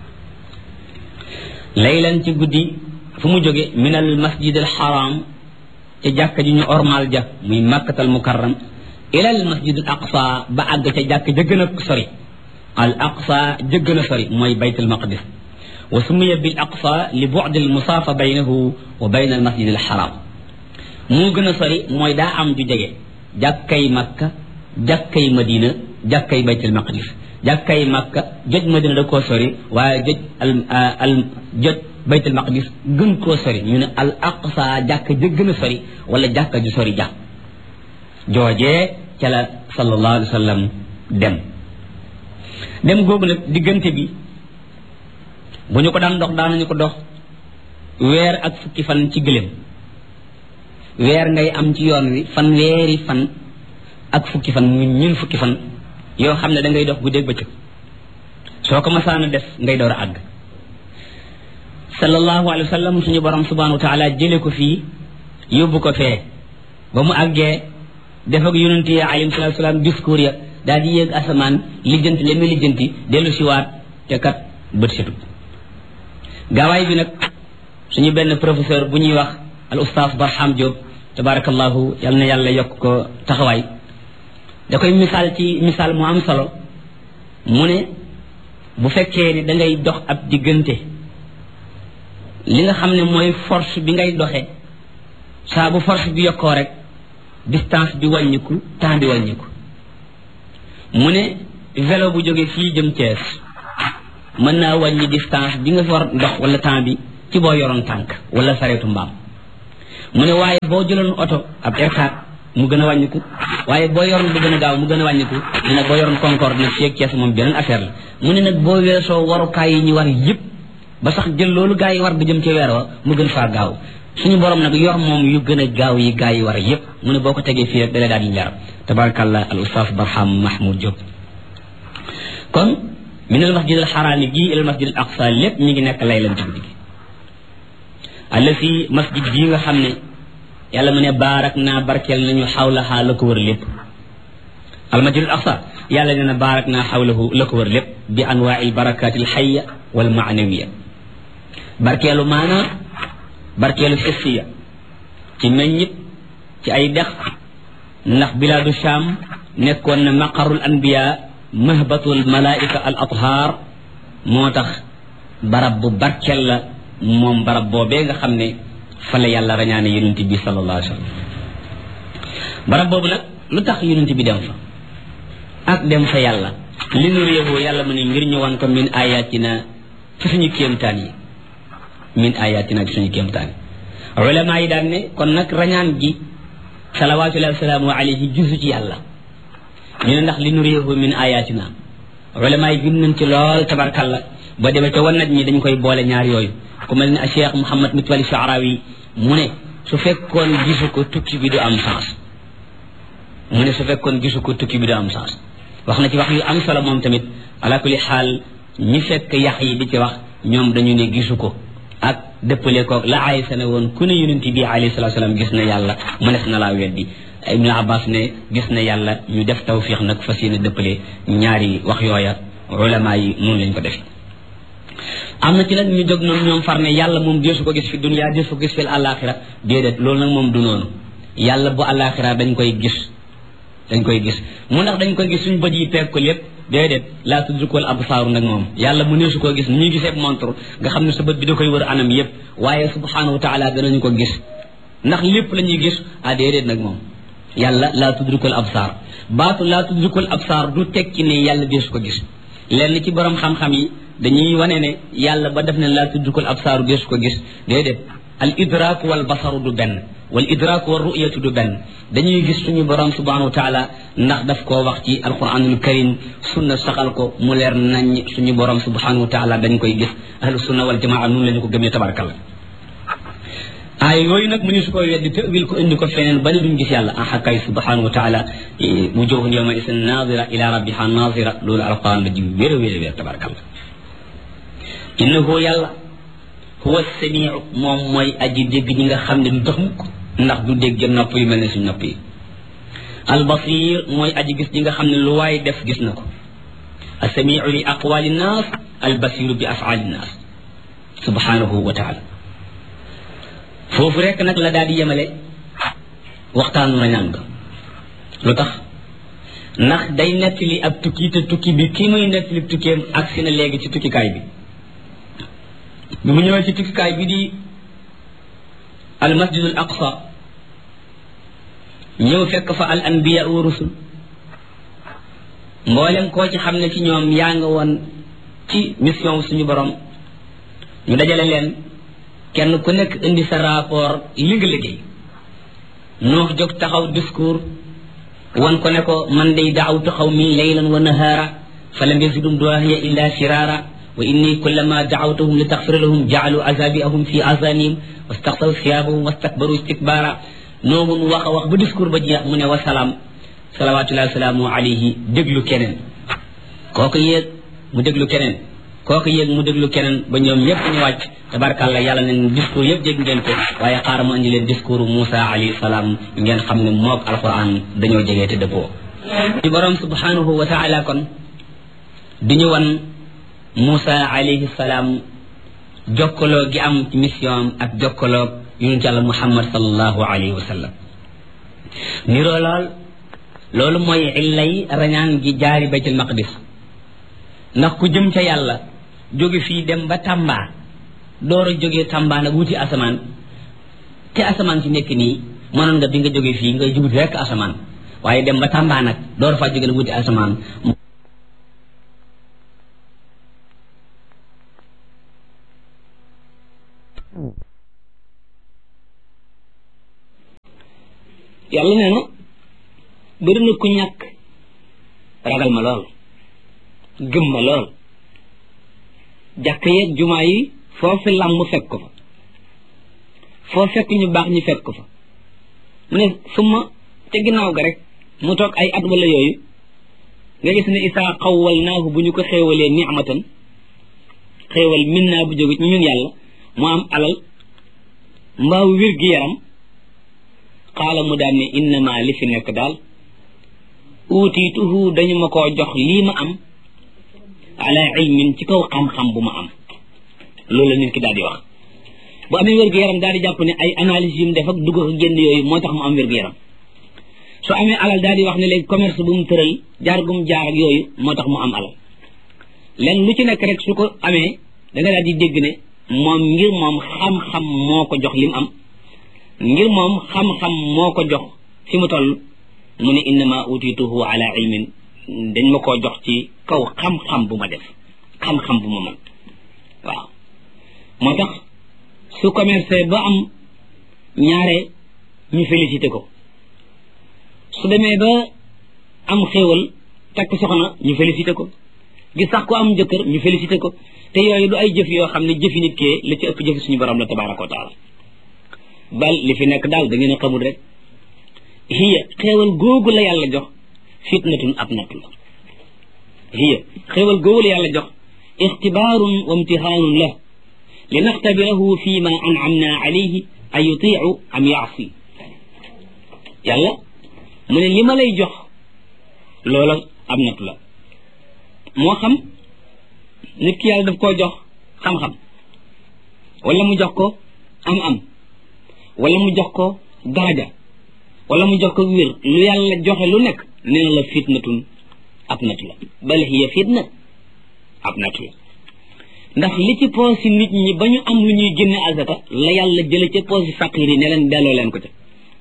laylan ci guddi fu mu jóge min al masjid al haram ca jàkka ji ñu ormal ja muy makkatal mukarram ila al masjid al aqsa ba àgg ca jàkk ja gën a sori al aqsa ja gën a sori mooy baytul maqdis wa sumiya bil aqsa li bu'd al musafa baynahu wa bayna al masjid al haram moo gën a sori mooy daa am ju jege jàkkay makka jàkkay madina jàkkay baytul maqdis jàkkay makka joj madina da koo sori waaye joj baytul maqdis gën koo sori ñu ne al aqsa jàkk ja gën a sori wala jàkka ju sori jàkk joojee ca la sallallahu alayhi wa sallam dem googu nag diggante bi bu ñu ko daan dox daanañu ko dox weer ak fukki fan ci gëléem weer ngay am ci yoon wi fanweeri fan ak fukki fan mu ñun fukki fan yoo xam ne da ngay dox guddeeg bëccëg soo ko masaana def ngay door a àgg sallallahu alayhi wa sallam suñu borom subhanahu wa taala jële ko fii yóbbu ko fee ba mu àggee def ak yonent yi alayhi salaatu salaam discours ya daal di yéeg asamaan lijjanti li muy lijjanti dellu siwaat te kat bët setut gaawaay bi nag suñu benn professeur bu ñuy wax al oustaz Barham Diop tabarakallahu yal na yàlla yokk ko taxawaay da koy misaal ci misaal mu am solo mu ne bu fekkee ni da ngay dox ab diggante li nga xam ne mooy force bi ngay doxee saa bu force bi yokkoo rek distance bi wàññiku temps bi wàññiku mu ne vélo bu jógee fii jëm Thiès mën naa wàññi distance bi nga war dox wala temps bi ci boo yoroon tànk wala sareetu mbaam mu ne waaye boo jëloon oto ab R4 mu gën a wàññiku waaye boo yoroon bu gën a gaaw mu gën a wàññiku mu ne boo yoroon Concorde nag fii ak Thiès moom beneen affaire la mu ne nag boo weesoo warukaay yi ñu war yëpp ba sax jël loolu gaa yi war di jëm ci weer wa mu gën faa gaaw suñu borom nag yor moom yu gën a gaaw yi gaa yi war yépp mu ne boo ko tegee fii rek dalee daal di leer tabarakallah al ustaas Barham Mahmoud Diop kon min al masjid al xaraami gi ila al masjid al aqsa lépp mi ngi nekk laylan ci guddi gi allasi masjid bii nga xam ne yàlla mu ne baarak naa barkeel nañu xawlaha la ko wër lépp al masjid al aqsa yàlla nee na baarak naa xawlahu la ko wër lépp bi anwaai barakaati al xayya wal maanawiya barkeelu maanaa barkeelu xissiya ci meññit ci ay dex ndax bilaadu Sham nekkoon na maqarul anbiya mahbatul malaika al athar moo tax barab bu barkeel la moom barab boobee nga xam ne fa la yàlla rañaane yonent bi sallallahu alayhi wa sallam barab boobu nag lu tax yonent bi dem fa ak dem fa yàlla li nu réewoo yàlla mu ne ngir ñu wan ko min ayatina ci suñu kéemtaan yi min ayatina ci suñu kéemtaan yi ulama yi daan ne kon nag rañaan gi salawatullahi wasalaamu alayhi jusu ci yàlla ñu ne ndax li nu réewoo min ayatina ulama yi bind nañ ci lool tabarkalla ba demee ca wan naj ñi dañ koy boole ñaar yooyu ku mel ne Cheikh Mouhamad Mitwali Shaarawi mu ne su fekkoon gisu ko tukki bi du am sens mu ne su fekkoon gisu ko tukki bi du am sens wax na ci wax yu am solo moom tamit ala kulli xaal ñi fekk yax yi di ci wax ñoom dañu ne gisu ko ak dëppale koog la Aysa ne woon ku ne yonent bi alayhi salaatu salaam gis na yàlla mënees na laa weddi Ibnu Abbas ne gis na yàlla ñu def tawfiix nag fas yéene dëppale ñaari wax yooya ulama yi noonu lañ ko def am na ci nag ñu jóg noonu ñoom far ne yàlla moom deesu ko gis fi dunya deesu ko gis fi àllaaxira déedéet loolu nag moom du noonu yàlla bu àllaaxira dañ koy gis mu ndax dañ koy gis suñu bët yi peeg ko lépp déedéet laa tudrikul absaaru nag moom yàlla mu neesu koo gis ni ñuy gisee montre nga xam ne sa bët bi da koy wër anam yépp waaye subhanahu wa taala danañu ko gis ndax lépp la ñuy gis déedéet nag moom yàlla laa tudrikul absaar baatu laa tudrikul absaar du tekki ne yàlla deesu ko gis lenn ci borom xam-xam yi dañuy wane ne yàlla ba def ne laa tudrikul absaaru deesu ko gis déedéet al idraku wal basaru du benn wal idraku wal ru'yatu du benn dañuy gis suñu borom subhanahu wa taala ndax daf koo wax ci alquranul karim sunna saxal ko mu leer nañ suñu borom subhanahu wa taala dañ koy gis ahlu sunna wal jamaa noonu la ñu ko gëmee tabarakallah ay yooyu nag mu ñu su koy weddi tëwil ko indi ko feneen ba ne duñ gis yàlla kay subhanahu wa taala wujuhun yawma isin nazira ila rabbiha nazira loolu alquran la ji wér a wér a wér tabarakallah innahu yàlla huwa samiu moom mooy aji dégg ñi nga xam ne du tax mukk ndax du dégg nopp yu mel ne suñ nopp yi albasir mooy aji gis ñi nga xam ne lu waay def gis na ko alsamiu li aqwali nnaas albasiru bi afaali nnaas subhanahu wa taala foofu rek nag la daal di yemale waxtaanu rañaan ga lu tax ndax day nettali ab tukki te tukki bi kii muy nettali tukkeem agsi na léegi ci tukkikaay bi mu ñëwee ci tukkikaay bi di al masjidul aqsa ñëw fekk fa al anbiya wa rusul mboolem koo ci xam ne ci ñoom yaa nga woon ci mission suñu borom ñu dajale leen kenn ku nekk indi sa rapport li nga liggéey Nuux jóg taxaw discours wan ko ne ko man day daawtu xawmi laylan wa nahaara fa lam yazidum du'aa'iya illa firaara wa inni kullama da'awtuhum li taghfira lahum ja'alu azabi'ahum fi azanihim wastaghsaw thiyabahum wastakbaru istikbara Nuux mu wax a wax ba discours ba jeex mu ne wa salaam salawatullahi wasalaamu alayhi déglu keneen kooku yéeg mu déglu keneen kooku yéeg mu déglu keneen ba ñoom ñëpp ñu wàcc tabarkàlla yàlla ne discours yëpp dégg ngeen ko waaye xaaral ma andi leen discours Moussa alayhi salaam ngeen xam ne moog alquran dañoo jegee te dëppoo ci borom subhanahu wa taala kon di ñu wan Moussa alayhi salaam jokkaloo gi am ci mission ak jokkaloo yonent yàlla Muhammad sallallahu alayhi wa sallam niroo loolu mooy illay rañaan gi jaari baytul maqdis ndax ku jëm ca yàlla jóge fii dem ba Tamba door a jógee Tamba nag wuti asamaan te asamaan si nekk nii mënoon nga bi nga jóge fii nga jubut rekk asamaan waaye dem ba Tamba nag door faa jóge nag wuti asamaan yàlla nee na bëri na ku ñàkk ragal ma lool gëm ma lool jàkk yeeg jumaa yi foofu làmm fekk ko fa foo fekk ñu baax ñu fekk ko fa mu ne suma te ginnaaw ga rek mu toog ay at wala yooyu nga gis ne isaa xawwal naahu bu ñu ko xéewalee ni'matan xéewal min naa bu jóge ci ñun yàlla mu am alal mbaaw wér gi yaram xaala mu daan ne innama li fi nekk daal uutiituhu dañu ma koo jox lii ma am ala ilmin ci kaw xam-xam bu ma am loolu la nit ki daal di wax bu amee wér gu yaram daal di jàpp ne ay analyse yu mu def ak dugg ak génn yooyu moo tax mu am wér gu yaram su amee alal daal di wax ne léegi commerce bu mu tëral jaar gum jaar ak yooyu moo tax mu am alal len lu ci nekk rek su ko amee da nga daal di dégg ne moom ngir moom xam-xam moo ko jox li mu am ngir moom xam-xam moo ko jox fi mu toll mu ne innama utituhu ala ilmin dañ ma koo jox ci kaw xam-xam bu ma def xam-xam bu ma mën waaw moo tax su commerce ba am ñaare ñu félicité ko su demee ba am xéewal takk soxna ñu félicité ko gis sax ko am jëkkër ñu félicité ko te yooyu du ay jëf yoo xam ne jëfi nit kee la ci ëpp jëfi suñu borom la tabaraka wa taala bal li fi nekk daal da ngeen a xamul rek hiya xéewal googu la yàlla jox fitnatun ab natt la hiya xéewal googu la yàlla jox ixtibaarun wa imtihaanun la li naxtabirahu fi ma an'amna alayhi an yutiicu am yaasi yàlla mu ne li ma lay jox loola ab natt la moo xam nit ki yàlla daf koo jox xam-xam wala mu jox ko am-am wala mu jox ko daraja wala mu jox ko wér lu yàlla joxe lu nekk nee na la fitnatun ab natt la bal hiya fitna ab natt la ndax li ci poosi nit ñi ba ñu am lu ñuy génne azaka la yàlla jële ca poosi faqir yi ne leen delloo leen ko ca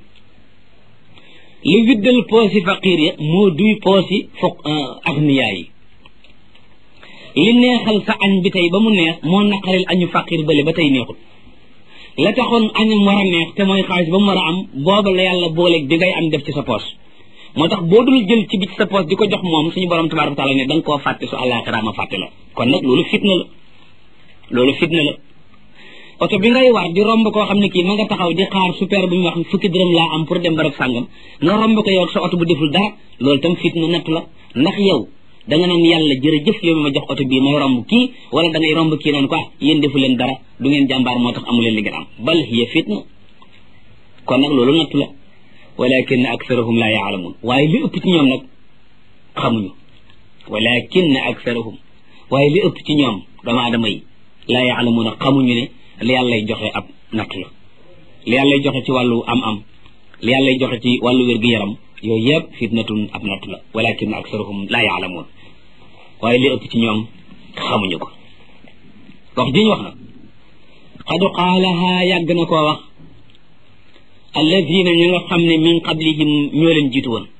li widdal poosi faqir ya moo duy poosi foog agniyaa yi li neexal sa añ bi tey ba mu neex moo naqaril añu faqir bële ba tey neexul la taxoon añam war a neex te mooy xaalis ba mu war a am booba la yàlla booleeg bi ngay am def ci sa poos moo tax boo dul jël ci bi ci sa poos di ko jox moom suñu borom tabaaraka taala ne da nga koo fàtte su àllaaxira ma fàtte la kon nag loolu fitna la loolu fitna la oto bi ngay war di romb koo xam ne kii ma nga taxaw di xaar super bu ñu wax fukki dërëm laa am pour dem barab sàngam nga romb ko yow sa oto bu deful dara loolu tam fitna natt la ndax yow da nga naan yàlla jërëjëf yow mi ma jox oto bii may romb kii wala da ngay romb kii naan quoi yéen defu leen dara du ngeen jàmbaar moo tax amu leen li ngeen am bal hiya fitna kon nag loolu natt la walakin aktharuhum la yaalamun waaye li ëpp ci ñoom nag xamuñu walakin aktharuhum waaye li ëpp ci ñoom doomu aadama yi la yaalamuuna xamuñu ne li yàllay joxe ab natt la li yàllay joxe ci wàllu am-am li yàllay joxe ci wàllu wér-gu-yaram yooyu yëpp fitnatun ab natt la walakin aktharuhum la yaalamuun waaye li ëpp ci ñoom xamuñu ko wax ji ñu wax nag qad qaalaha yàgg na koo wax alladina ñi nga xam ne min qablihim ñoo leen jiitu woon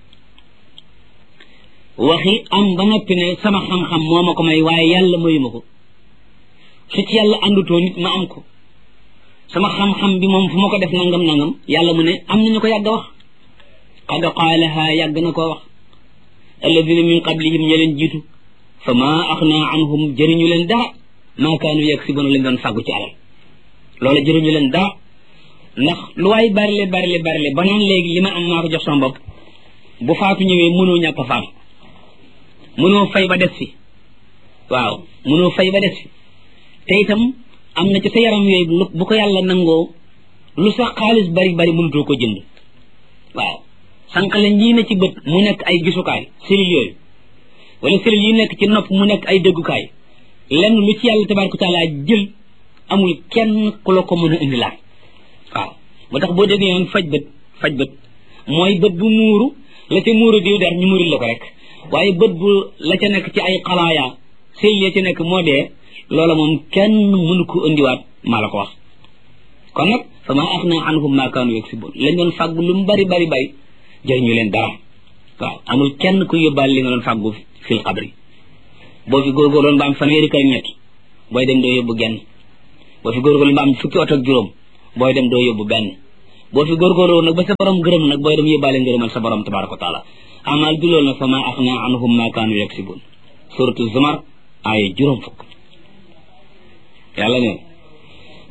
waxi am ba noppi ne sama xam-xam moo ma ko may waaye yàlla mayu ma ko su ci yàlla àndutoo nit ma am ko sama xam-xam bi moom fu ma ko def nangam yàlla mu ne am nañu ko yàgg a wax qad qaalaha yàgg na koo wax alladina min qablihim ña leen jiitu fa ma axna anhum jëriñu leen dara maa kaanu yaksibuna lañ doon fàggu ci alal loola jëriñu leen dara ndax lu waay barile ba naan léegi li ma am maa ko jox sama bopp bu faatu ñëwee mënoo ñàkk a faatu mënoo fay ba des fi waaw mënoo fay ba des fi te itam am na ci sa yaram yooyu bu ko yàlla nangoo lu sax xaalis bari mënutoo ko jënd waaw sànq la ñii na ci bët mu nekk ay gisukaay cellules yooyu wala cellules yi nekk ci nopp mu nekk ay déggukaay lenn lu ci yàlla tabaaraka taala jël amul kenn ku la ko mën a indi laat waaw moo tax boo déggee yoon faj bët mooy bët bu muuru la ca muuru diw der ñu muuril la ko rek waaye bët bu la ca nekk ci ay xalaaya cellules ya ca nekk moo dee loola moom kenn mënu ko indiwaat maa la ko wax kon nag fa ma axna anhum ma kaanu yaksibun lañ doon fàggu lu mu bari jëriñu leen dara waaw amul kenn ku yóbbaale li nga doon fàggu fil xabri boo fi góorgóorloon ba am fanweeri kër ñett booy dem doo yóbbu genn boo fi góorgóorloon ba am fukki oto ak juróom booy dem doo yóbbu benn boo fi góorgóorloon nag ba sa borom gërëm nag booy dem yóbbaale ngërëmal sa borom tabaraka wa taala amal du loolu nag fa ma axna anhum ma kaanu yaksibun suratu zumar ay juróom fukk yàlla ne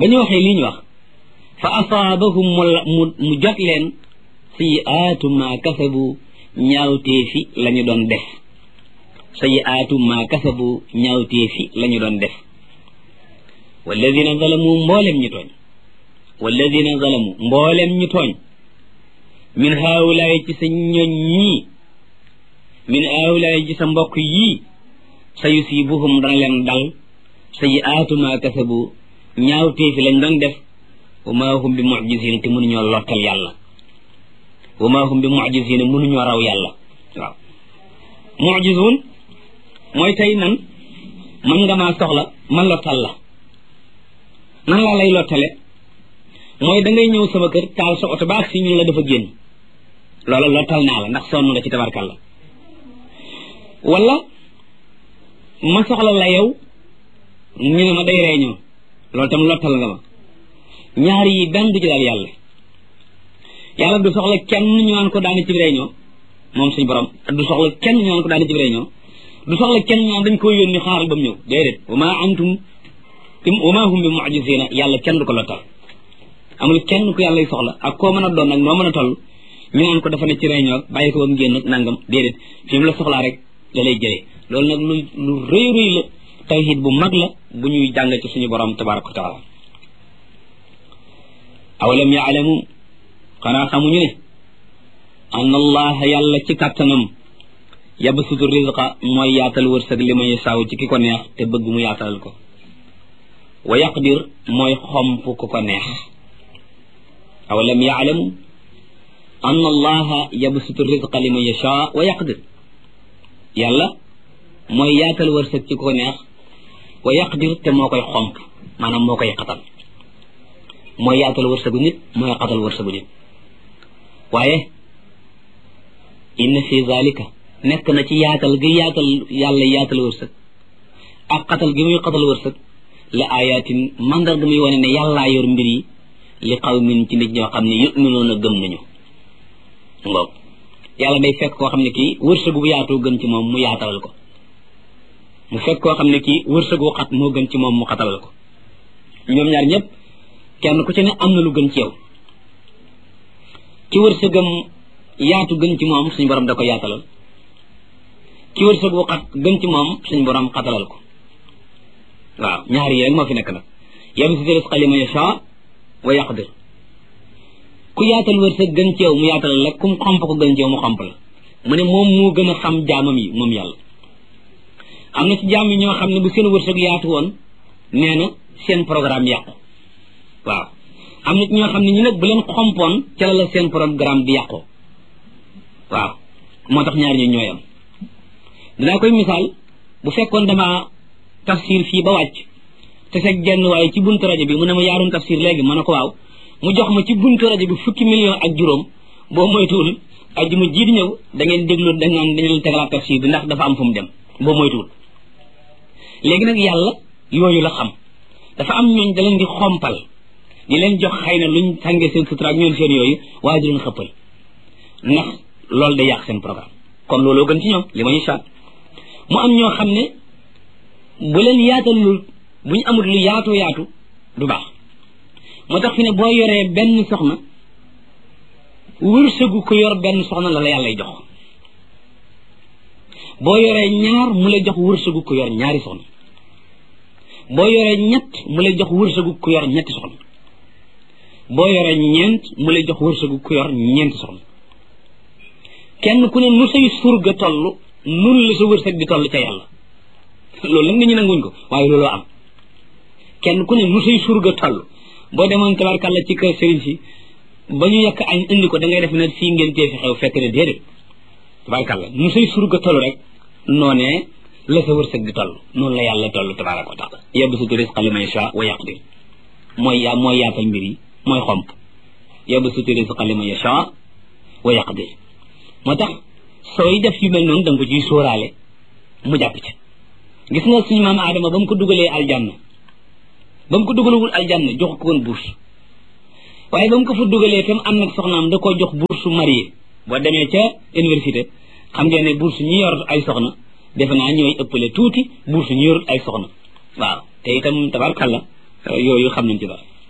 ba ñu waxee li ñu wax fa asaabahum mu jot leen sayiaatu ma kasabu ñaawteefi la ñu doon def sayiaatu ma kasabu ñaawteefi la ñu doon def walladina zalamu mboolem ñu tooñ walladina zalamu mboolem ñu tooñ min haawulaay ci sa ñoñ ñii min haawulaay ci sa mbokk yii sa yusibuhum dana leen dal sayiaatu ma kasabu ñaawteefi lañ doon def wa ma hum bi mu'jizina te mënuñoo lottal yàlla wa ma hum bi mu'jizina mënuñoo raw yàlla waaw mu'jizun mooy tey nan man nga maa soxla man lottal la nan laa lay lottale mooy da ngay ñëw sama kër taal sa oto baax si ñu la dafa génn loola lottal naa la ndax sonn nga ci tabarkalla wala ma soxla la yow ñu ne ma day réunion loolu tam lottal nga ma ñaar yi benn du ci daal yàlla du soxla kenn ñu naan ko daani ci réunion moom suñu borom du soxla kenn ñu naan ko daani ci réunion du soxla kenn ñu naan dañ ko yónni xaaral ba mu ñëw déedéet wa ma hum bi mu'jizina yàlla kenn du ko lottal amul kenn ku yàlla soxla ak koo mën a doon nag noo mën a toll ñu naan ko dafa ne ci réunion bàyyi ko ba mu génn nangam déedéet fi mu la soxlaa rek da lay jëlee loolu nag lu rëy rëy la tawhid bu mag la bu ñuy jàng ci suñu borom tabaraka wa taala awalam yaalamu xanaa xamuñu ne anna allaha yàlla ci kàttanam yabsutu rizqa mooy yaatal wërsëg li ma yasaaw ci ki ko neex te bëgg mu yaatalal ko wa yaqdir mooy xomp ku ko neex awalam yaalamu anna allaha yabsutu rizqa li ma yashaa wa yaqdir yàlla mooy yaatal wërsëg ci ku ko neex wa yaqdir te moo koy xomp maanaam moo koy xatal mooy yaatal wërsëgu nit mooy xatal wërsëgu nit waaye inna fi zalika nekk na ci yaatal gi yaatal yàlla yaatal wërsëg ak xatal gi muy xatal wërsëg la ayatin mandar ga muy wane ne yàllaa yor mbir yi li qawmin ci nit ñoo xam ne yu'minuuna gëm nañu ngoog yàlla day fekk koo xam ne kii wërsëgu bu yaatoo gën ci moom mu yaatalal ko mu fekk koo xam ne kii wërsëgu xat moo gën ci moom mu xatalal ko ñoom ñaar ñëpp kenn ku ci ne am na lu gën ci yow ki wërsëgam yaatu gën ci moom suñu borom da ko yaatalal ki wërsëgu xat gën ci moom suñu borom xatalal ko waaw ñaar yi rek moo fi nekk nag yabsutu rizqa liman yashaa wa yaqdir ku yaatal wërsëg gën ci yow mu yaatalal la kum xomp ko gën ci yow mu xomp la mu ne moom moo gën a xam jaamam yi moom yàlla am na ci jaam yi ñoo xam ne bu seen wërsëg yaatu woon nee na seen programme yàqu waaw am na ci ñoo xam ne ñu nag bu leen xompoon ca la seen programme di yàqoo waaw moo tax ñaar ñu ñooy am dinaa koy misaal bu fekkoon dama tafsir fii ba wàcc te fekk genn waaye ci buntu rajo bi mu ne ma yaaroon tafsir léegi ma ne ko waaw mu jox ma ci buntu rajo bi fukki million ak juróom boo moytuwul ajjuma ji di ñëw da ngeen déglu da ngaan dañu leen tegalaat tafsir bi ndax dafa am fu mu dem boo moytuwul léegi nag yàlla yooyu la xam dafa am ñooñ da leen di xompal di leen jox xëy na luñ sàngee seen sutura ak ñoom seen yooyu waaye di leen xëppal ndax loolu day yàq seen programme kon looloo gën ci ñoom li ma ñu saat mu am ñoo xam ne bu leen yaatalul bu ñu amul lu yaatoo yaatu du baax moo tax fi ne boo yoree benn soxna wërsëgu ko yor benn soxna la la yàllay jox boo yoree ñaar mu lay jox wërsëgu ko yor ñaari soxna boo yoree ñett mu lay jox wërsëgu ko yor ñetti soxna boo yoree ñeent mu lay jox wërsëgu ko yor ñeenti soxna kenn ku ne nu say surga toll nun la sa wërsëg di toll ca yàlla loolu nag nit ñi nanguñ ko waaye looloo am kenn ku ne nu say surga toll boo demoon tabarkàlla ci kër sëriñ si ba ñu yekk añ indi ko da ngay def ne fii ngeen tee fi xew fekk ne déedéet tabarkàlla nu say surga toll rek noonee la sa wërsëg di toll noonu la yàlla toll tabaraka wa taala yabsutu rizqa liman yashaa wa yaqdir mooy yaatal mbir yi mooy xomp yabsutu rizqa liman yashaa wa yaqdir moo tax sooy def yu mel noonu da nga ko ciy sóoraale mu jàpp ca gis nga suñu maam Adama ba mu ko dugalee aljanna ba mu ko dugalewul aljanna jox ko woon bourse waaye ba mu ko fa dugalee tam am nag soxnaam da koo jox bourse marié boo demee ca université xam ngeen ne bourse ñi yor ay soxna defe naa ñooy ëppale tuuti bourse ñi yorut ay soxna waaw te itam tabarkalla yooyu xam nañ ci dara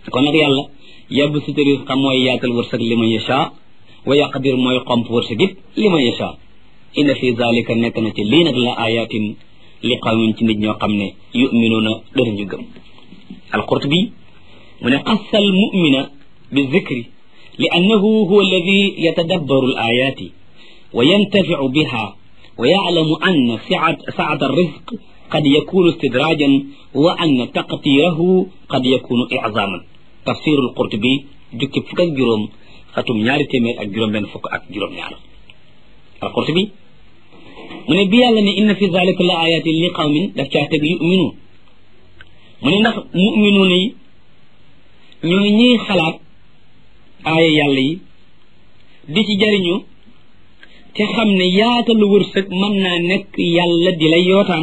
kon nag yàlla yabsutu rizqa mooy yaatal wërsëg li man yasha wa yaqdir mooy xomp wërsëg it li man yasha inna fi zalika nekk na ci lii nag la ayatin li qawmin ci nit ñoo xam ne yuminuuna danañu gëm al-Qurtubi mu ne xassa al mumina bi zikri li annahu huwa alladi yatadabbaru al ayati wa yantafiu biha wa yaclamu anna saata arrizq qad yakunu istidrajan wa anna taqtirahu qad yakunu iczaman tafsiru al-Qurtubi jukki fukk ak juróom xatum ñaari téeméer ak juróom benn fukk ak juróom ñaar al-Qurtubi mu ne bi yàlla ne inna fi zalika la ayatin li qawmin daf caa teg yuminu mu ne ndax muminuuna yi ñooy ñiy xalaat aaya yàlla yi di ci jariñu te xam ne yaatalu wërsëg mën naa nekk yàlla di lay yootaan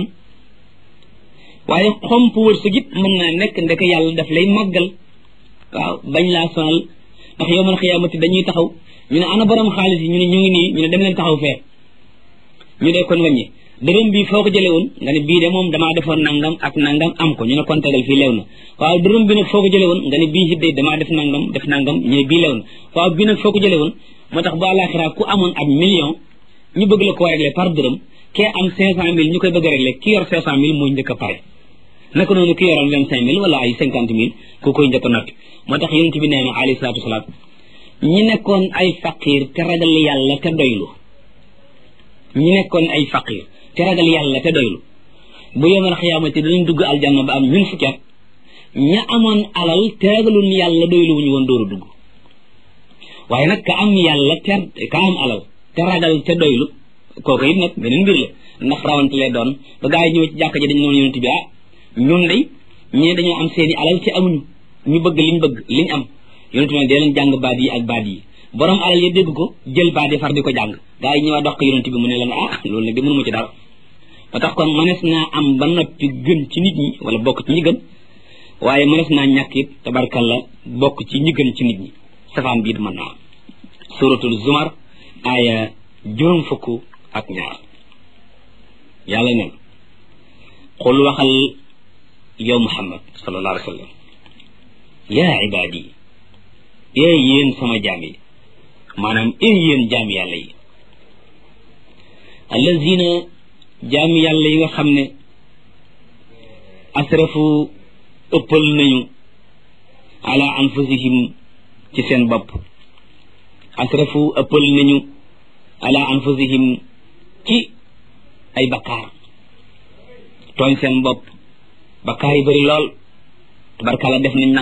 waaye xomp wërsëg it mën naa nekk ndek yàlla daf lay màggal waaw bañ laa sonal ndax yowmal xiyaamati dañuy taxaw ñu ne ana borom xaalis yi ñu ne ñu ngi nii ñu ne dem leen taxaw fee ñu dee kon wàññi dërëm bi foo ko jëlee woon nga ne bii de moom damaa defoon nangam ak nangam am ko ñu ne kon tegal fii leew na waaw dërëm bi nag foo ko jëlee woon nga ne bii hiddee damaa def nangam ñu ne bii leew na waaw bii nag foo ko jëlee woon moo tax bu àllaaxira ku amoon ab million ñu bëgg la koo régler par dërëm kee am 500 000 ñu koy bëgg a régler ki yor 500 000 mooy njëkk a pare naka noonu ki yoroon 25 000 wala ay 50 000 ku koy njëkk a noppi moo tax yonent bi nee na alayhi salaatu wasalaam ñi nekkoon ay faqir te ragal yàlla te doylu ñi nekkoon ay faqir te ragal yàlla te doylu bu yawmal xiyaamati dinañ dugg aljanna ba am ñun fukki at ña amoon alal te ragalun yàlla doylu wuñu woon dooru dugg waaye nag ka am yàlla te ka am alal te ragal te doylu kooku it nag beneen mbir la ndax rawante lay doon ba gaa yi ñëw ci jàkka ji dañu noonu yonent bi ñun day ñee dañoo am seeni alal te amuñu ñu bëgg liñ am yonent bi dee leen jàng baat yi ak baat yi borom alal ya dégg ko jël baat yi far di ko jàng gaa yi ñëwaat dox ko yonent bi mu ne leen loolu nag di mënuma ci dara ba tax kon mënees naa am ba noppi gën ci nit ñi wala bokk ci ñi gën waaye mënees naa ñàkk it tabarkalla bokk ci ñi gën ci nit ñi safaan bii mën naa suratul zumar aaya juróom fukk ak ñaar yàlla neen xul waxal yow muhammad sallallahu alayhi wa sallam yaa ibaadi yéen sama jaam yi maanaam yéen jaam yàlla yi allazina jaam yàlla yi nga xam ne asrafu ëppal nañu ala anfusihim ci seen bopp asrafu ëppal nañu ala anfusihim ci ay bakkaar tooñ seen bopp bakkaar yi bëri lool tabarkalla def nañ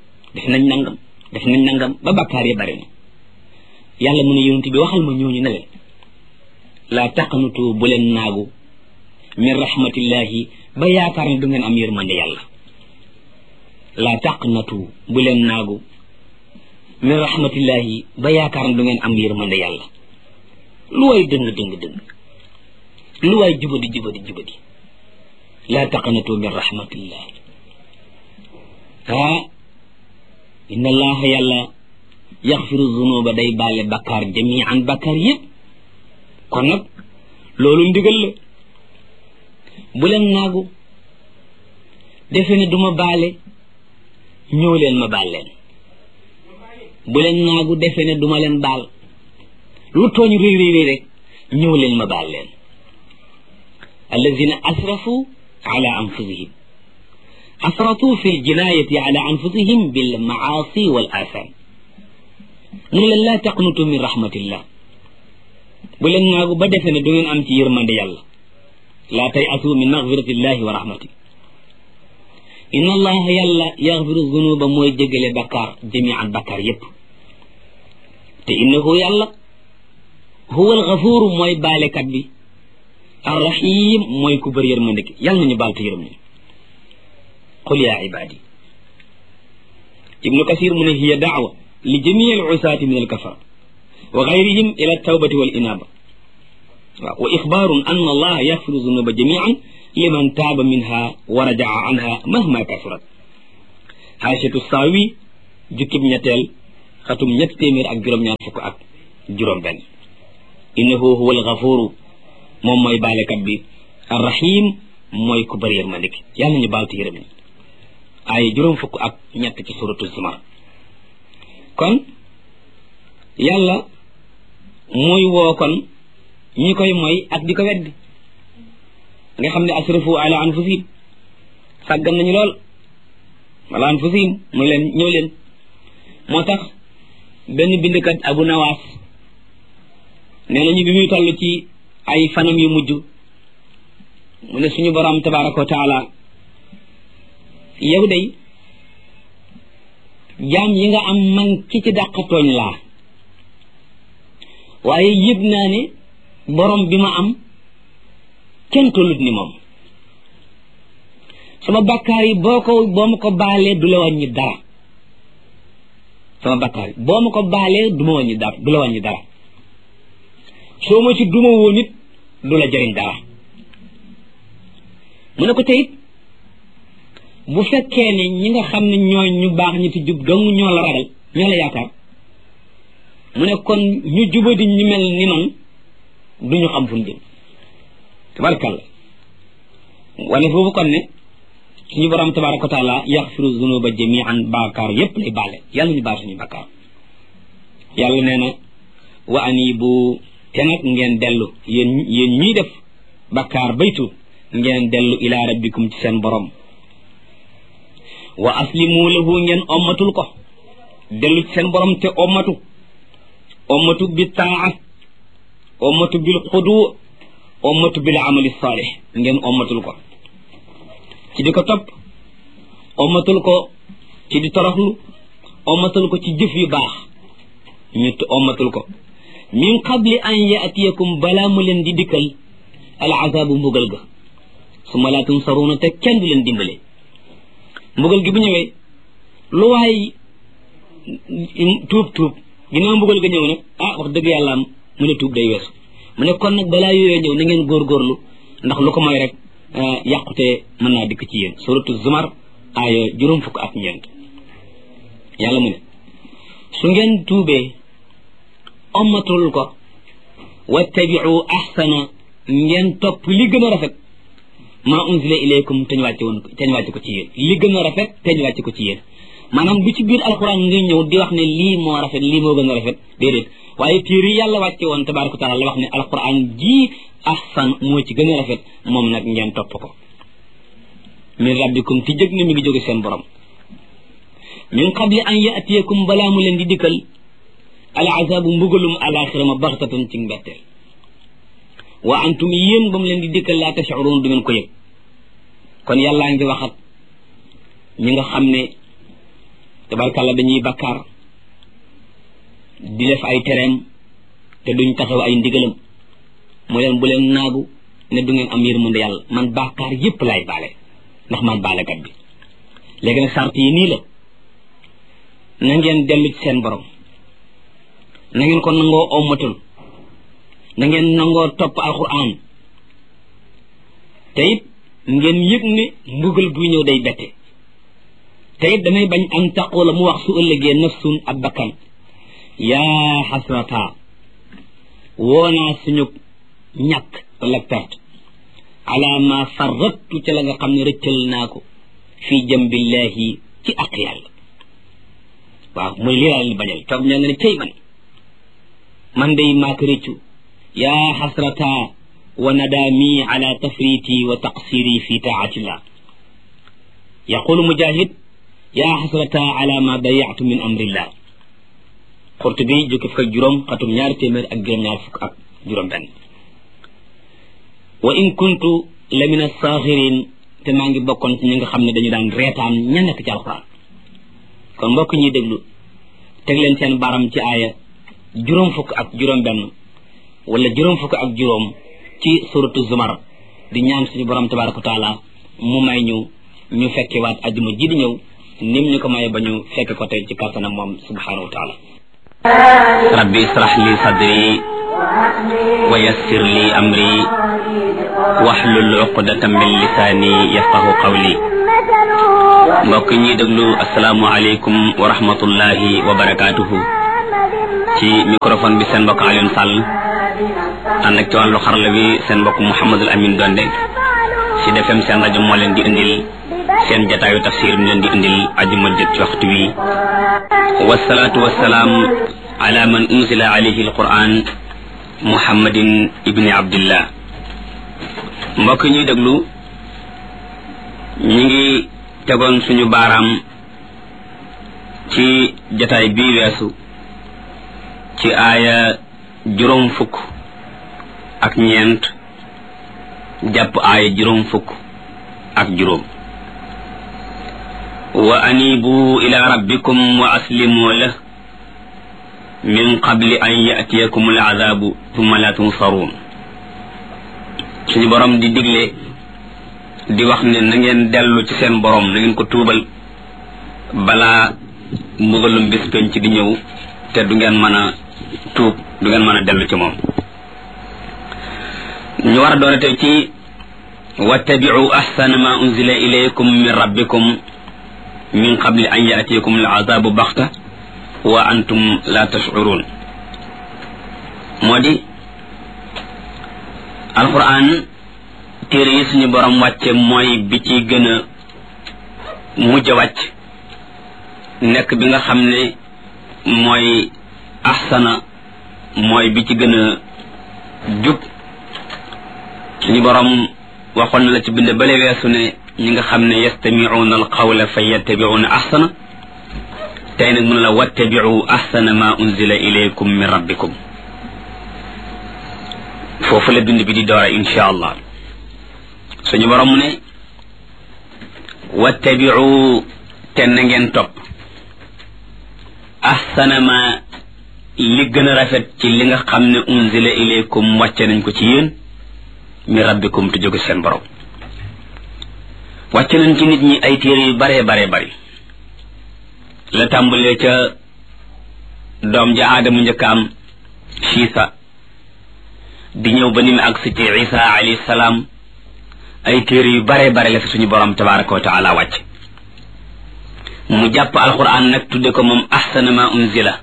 nangam ba bakkaar yi bëri na yàlla mu ne yonent bi waxal ma ñooñu ne leen laa taqnutu bu leen naagu min rahmatillahi ba yaakaar ne du ngeen am yërmande yàlla laa taqnatu bu leen naagu min rahmatillahi ba yaakaar ne du ngeen am yërmande yàlla lu waay dëng lu waay jubadi laa taqnatu min rahmatillah inna allaha yàlla yaxfiru zunuba day baale bakkaar jamian bakkaar yëpp kon nag loolu ndigal la bu leen naagu defe ne duma baale ñëw leen ma baal leen bu leen naagu defe ne duma leen baal lu tooñ réy rek ñëw leen ma baal leen allazina asrafu ala anfusihim asratu fi ljinayati ala anfusihim bil maasi wal atham mu ne leen laa taqnutu min rahmatillah bu leen naagu ba defe ne du ngeen am ci yërmande yàlla laa tay asu min magfiratillahi wa rahmati inna allaha yàlla yaxfiru zunuba mooy jégale bakkaar jamian bakkaar yépp te innahu yàlla huwa alxafuru mooy baalekat bi arrahim mooy ku bëri yërmande ki yàlla nañu baal te yërëm ñu qul yaa ibaadi ibnu kasir mu ne hiya daawa li jamii al usaati min alkafara wa gayrihim ila tawbati wal inaba waaw wa ixbaarun an allaha yaxfiru zunuba jamian liman taaba minha wa rajaa anha mahma kasurat xaasiyatu saawi jukkib ñetteel xatum ñett téeméer ak juróom-ñaar fukk ak juróom benn innahu huwa alxafuru moom mooy baalekat bi arrahim mooy ku bëri yërmande ki yàlla ñu baal te yërëm ni ay juróom fukk ak ñett ci suratu zumar kon yàlla muy woo kon ñi koy mooy ak di ko weddi nga xam ne asrafu ala anfusihim sàggan nañu lool wala anfusihim muy leen ñëw leen moo tax benn bindkat Abu Nawaas nee nañu bi muy toll ci ay fanam yu mujj mu ne suñu borom tabaraka wa taala yow day jaam yi nga am man ki ci dàqatooñ laa waaye yëg naa ne borom bi ma am kenn tollut ni moom sama bakkaar yi boo ma ko baalee du la wàññi dara sama bakkaar yi boo ma ko baalee du ma wàññi dara du la wàññi dara soo ma ci duma woon it du la jëriñ dara mu ne ko teyit bu fekkee ne ñi nga xam ne ñooy ñu baax ñi ci jub dong ñoo la ragal ñoo la yaakaar mu ne kon ñu jubadi ñu mel ni man duñu xam fu ñu jëm tabarakalla wane foofu kon ne suñu borom tabaraka wa taala yaxfiru zunuba jamian baakaar yépp lay baale yàlla ñu baal suñu bakkaar yàlla nee na wa anibu te nag ngeen dellu yéen ñuy def bakkaar baytu ngeen dellu ila rabbikum ci seen borom wa aslimu lahu ngeen ommatul ko dellu ci seen borom te ommatu bi taa ommatu bil xudu ommatu bil amali salih ngeen ommatul ko ci di ko topp ommatul ko ci di toroxlu ommatul ko ci jëf yu baax ñu ommatul ko min qabli an yaatiyakum balaa mu leen di dikkal al azabu mbugal ga summa laa tunsaruuna te kenn du leen dimbale mbugal gi bu ñëwee lu waay tuub ginnaaw mbugal ga ñëw nag wax dëgg yàlla am mu ne tuub day weesu mu ne kon nag balaa yooyee ñëw na ngeen góorgóorlu ndax lu ko mooy rek yàqute mën naa dikk ci yéen suratu zumar aaya juróom fukk ak ñeent yàlla mu ne su ngeen tuubee ommatul ko wattabiu ahsana ngeen topp li gën a rafet maa unzila ilaykum te ñu wàcce ko ci yéen li gën a rafet te ñu wàcce ko ci yéen maanaam bu ci biir alquran nga ñëw di wax ne lii moo rafet lii moo gën a rafet déedéet waaye téere yi yàlla wàcce woon tabaraka taala la wax ne alquran ji ahsan moo ci gën a rafet moom nag ngeen topp ko min rabbikum ti jëg na mi ngi jóge seen borom min qabli an yaatiyakum balaa mu leen di dikkal al azabu mbugalum alaxira ma baxtatan ci mbetteel wa antum yéen ba mu leen di dikkal laa tash'urun du ngeen ko yëg kon yàllaa ngi waxat ñi nga xam ne tabarkàlla dañuy bakkaar di def ay tereem te duñ taxaw ay ndigalam mu leen bu leen naagu ne du ngeen am yërmande yàlla man bakkaar yépp laay baale ndax man baalekat bi léegi nag sart yi nii la na ngeen dellu ci seen borom na ngeen ko nangoo ommatul na ngeen nangoo topp alquran te it ngeen yëg ne mbugal buy ñëw day bette te it damay bañ an taqula mu wax su ëllëgee nafsun ab bakkan yaa xasrata woonaa suñu ñàkk wala perte ala ma farrattu ca la nga xam ne rëccal naa ko fii jambillahi ci ak yàlla waaw mooy lii laa leen bañal toog ñoo nga ne tey man day maa ko rëccu yaa xasrata wa nadaami ala tafriti wa taqsiri fi taatillah yaqulu mujahid yaa xasrata ala ma dayatu min amrillah Qurtubi jukki fukk ak juróom xatum ñaari téeméer ak juróom-ñaar fukk ak juróom benn wa in kuntu la min as-saxirin te maa ngi bokkoon ci ñi nga xam ne dañu daan reetaan ña nekk ci alxuraan kon mbokk ñuy déglu teg leen seen baram ci aaya juróom fukk ak juróom benn wala juróom fukk ak juróom ci suratu zumar di ñaan suñu borom tabaraka wa taala mu may ñu fekke waat ajuma ji di ñëw nim ñu ko maye ba ñu fekke ko tey ci kàttanam moom subhanahu wa taala rabbi israh li sadri wa yassir li amri wahlul uqdatan min lisani yafqahu qawli mbokk ñi déglu asalaamu aleykum wa rahmatullahi wa barakatuhu ci microphone bi seen mbokk Alioune Sall ànd ak ci wàllu xarala bi seen mbokk Mouhamadul Amin Donde ci defem seen rajo moo leen di indil seen jataayu tafsir mi leen di indil ajuma jot ci waxtu wi wasalaatu wasalaam ala man unzila alayhi alquran muhammadin ibni abdillah mbokk ñuy déglu ñi ngi tegoon suñu baaraam ci jataay bii weesu ci aaya juróom fukk ak ñeent jàpp aaya juróom fukk ak juróom wa anibu ila rabbikum wa aslimu lahu min qabli an ya'tiyakum al'adabu thumma la tunsaruun suñu borom di digle di wax ne na ngeen dellu ci seen borom na ngeen ko tuubal balaa mbugalum bis penc di ñëw te du ngeen mën a tuub du ngeen mën a dellu ci moom ñu war a doon tey ci wattabi'u ahsana ma unzila ilaykum min rabbikum min qabli an ya'tiyakum al'adabu baxta wa antum la tash'urun moo di alquran téere yi suñu borom wàcce mooy bi ci gën a mujj a wàcc nekk bi nga xam ne mooy ahsana mooy bi ci gën a jub suñu borom waxoon na la ci bind bale weesu ne ñi nga xam ne yastami'una alqawla fa yattabi'una ahsana tey nag mun la wattabi'u ahsana ma unzila ilaykum min rabbikum foofu la bind bi di doora insha allah suñu borom mu ne wattabi'u te na ngeen topp ahsana ma li gën a rafet ci li nga xam ne unzila ilaykum wàcce nañ ko ci yéen min rabbikum te jóge seen borom wàcce nañ ci nit ñi ay téere yu bare bare bari la tàmbalee ca doom ja aadama njëkkaam Siisa di ñëw ba ni mu agsi ci Isa alayhi salaam ay téere yu bare bare la fi suñu borom tabaraka wa taala wàcc mu jàpp alquran nag tudde ko moom ahsana ma unzila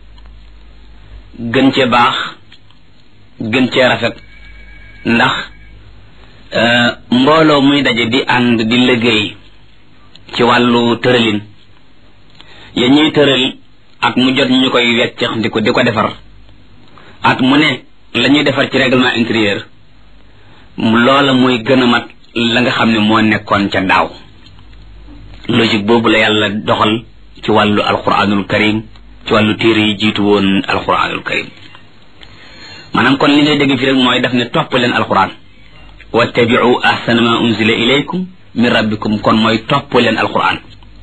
gën cee baax gën cee rafet ndax mbooloo muy daje di ànd di liggéey ci wàllu tëralin ya ñuy tëral at mu jot ñu koy weccex di ko defar at mu ne la ñuy defar ci règlement intérieur loola mooy gën a mat la nga xam ne moo nekkoon ca daaw logique boobu la yàlla doxal ci wàllu alquranul karim ci wàllu téere yi jiitu woon alquranul karim maanaam kon li ngay dégg fi rek mooy daf ne topp leen alquran wattabi'u ahsana ma unzila ilaykum min rabbikum kon mooy topp leen alquran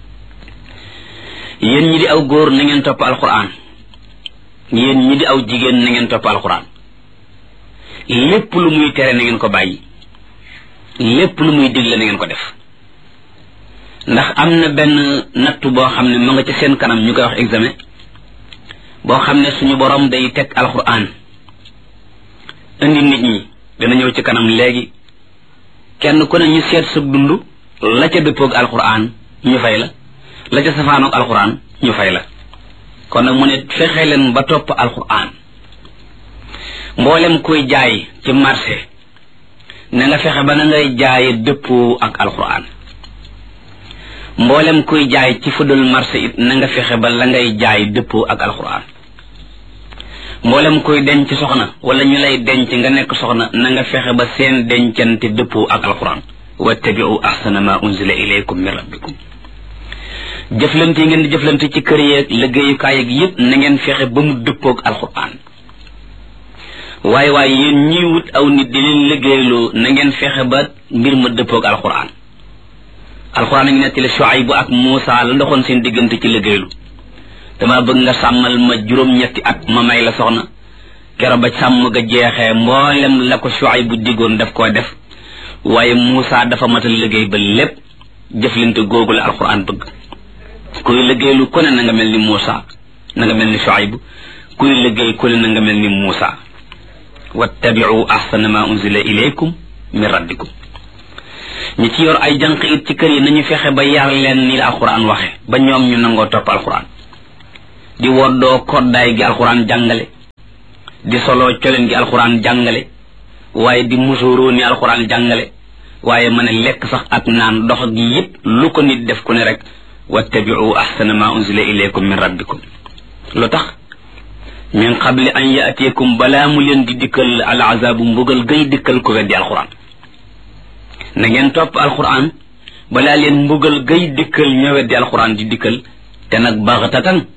yéen ñi di aw góor na ngeen topp alquran yéen ñi di aw jigéen na ngeen topp alquran lépp lu muy tere na ngeen ko bàyyi lépp lu muy digle na ngeen ko def ndax am na benn nattu boo xam ne mu nga ci seen kanam ñu koy wax examen boo xam ne suñu borom day teg alquran indi nit ñi dana ñëw ci kanam léegi kenn ku ne ñu seet sa dund la ca dëppoog alquran ñu fay la ca safaanoog alquran ñu fay la kon nag mu ne fexe leen ba topp alquran mboolem kuy jaay ci marché na nga fexe ba na ngay jaaye dëppoo ak alquran mboolem kuy jaay ci fudul marché it na nga fexe ba la ngay jaay dëppoo ak alquran mboolem kuy denc soxna wala ñu lay denc nga nekk soxna na nga fexe ba seen dencante dëppoo ak alquran wattabi'u ahsana ma unzila ilaykum min rabbikum jëflante ngeen di jëflante ci kër yeeg liggéeyukaay yeeg yépp na ngeen fexe ba mu dëppoog alquran waaye yéen ñiy wut aw nit di leen liggéeyloo na ngeen fexe ba mbir ma dëppoog alquran alquran a ngi nettali Shuayb ak Muusa la ndoxoon seen diggante ci liggéeylu dama bëgg nga sàmmal ma juróom-ñetti at ma may la soxna kero ba sàmm ga jeexee mboolem la ko Shuayb bu diggoon daf koo def waaye Muusa dafa matal liggéey ba lépp jëflante googu la alquran bëgg kuy liggéeylu ku ne na nga mel ni Muusa na nga mel ni Shuayb kuy liggéey ku ne na nga mel ni Muusa wattabi'u ahsana ma unzila ilaykum min rabbikum ñi ci yor ay jànq it ci kër yi nañu fexe ba yar leen ni la alquran waxe ba ñoom ñu nangoo topp alquran di woddoo koddaay gi alquran jàngale di soloo coleen gi alquran jàngale waaye di musuroo ni alquran jàngale waaye mën a lekk sax ak naan dox gi yépp lu ko nit def ku ne rek wattabi'u ahsana ma unzila ilaykum min rabbikum lu tax min qabli an ya'tiyakum balaa mu leen di dikkal al azabu mbugal gay dikkal ko weddi alquran na ngeen topp alquran balaa leen mbugal gay dikkal ña weddi alquran di dikkal te nag baxtatan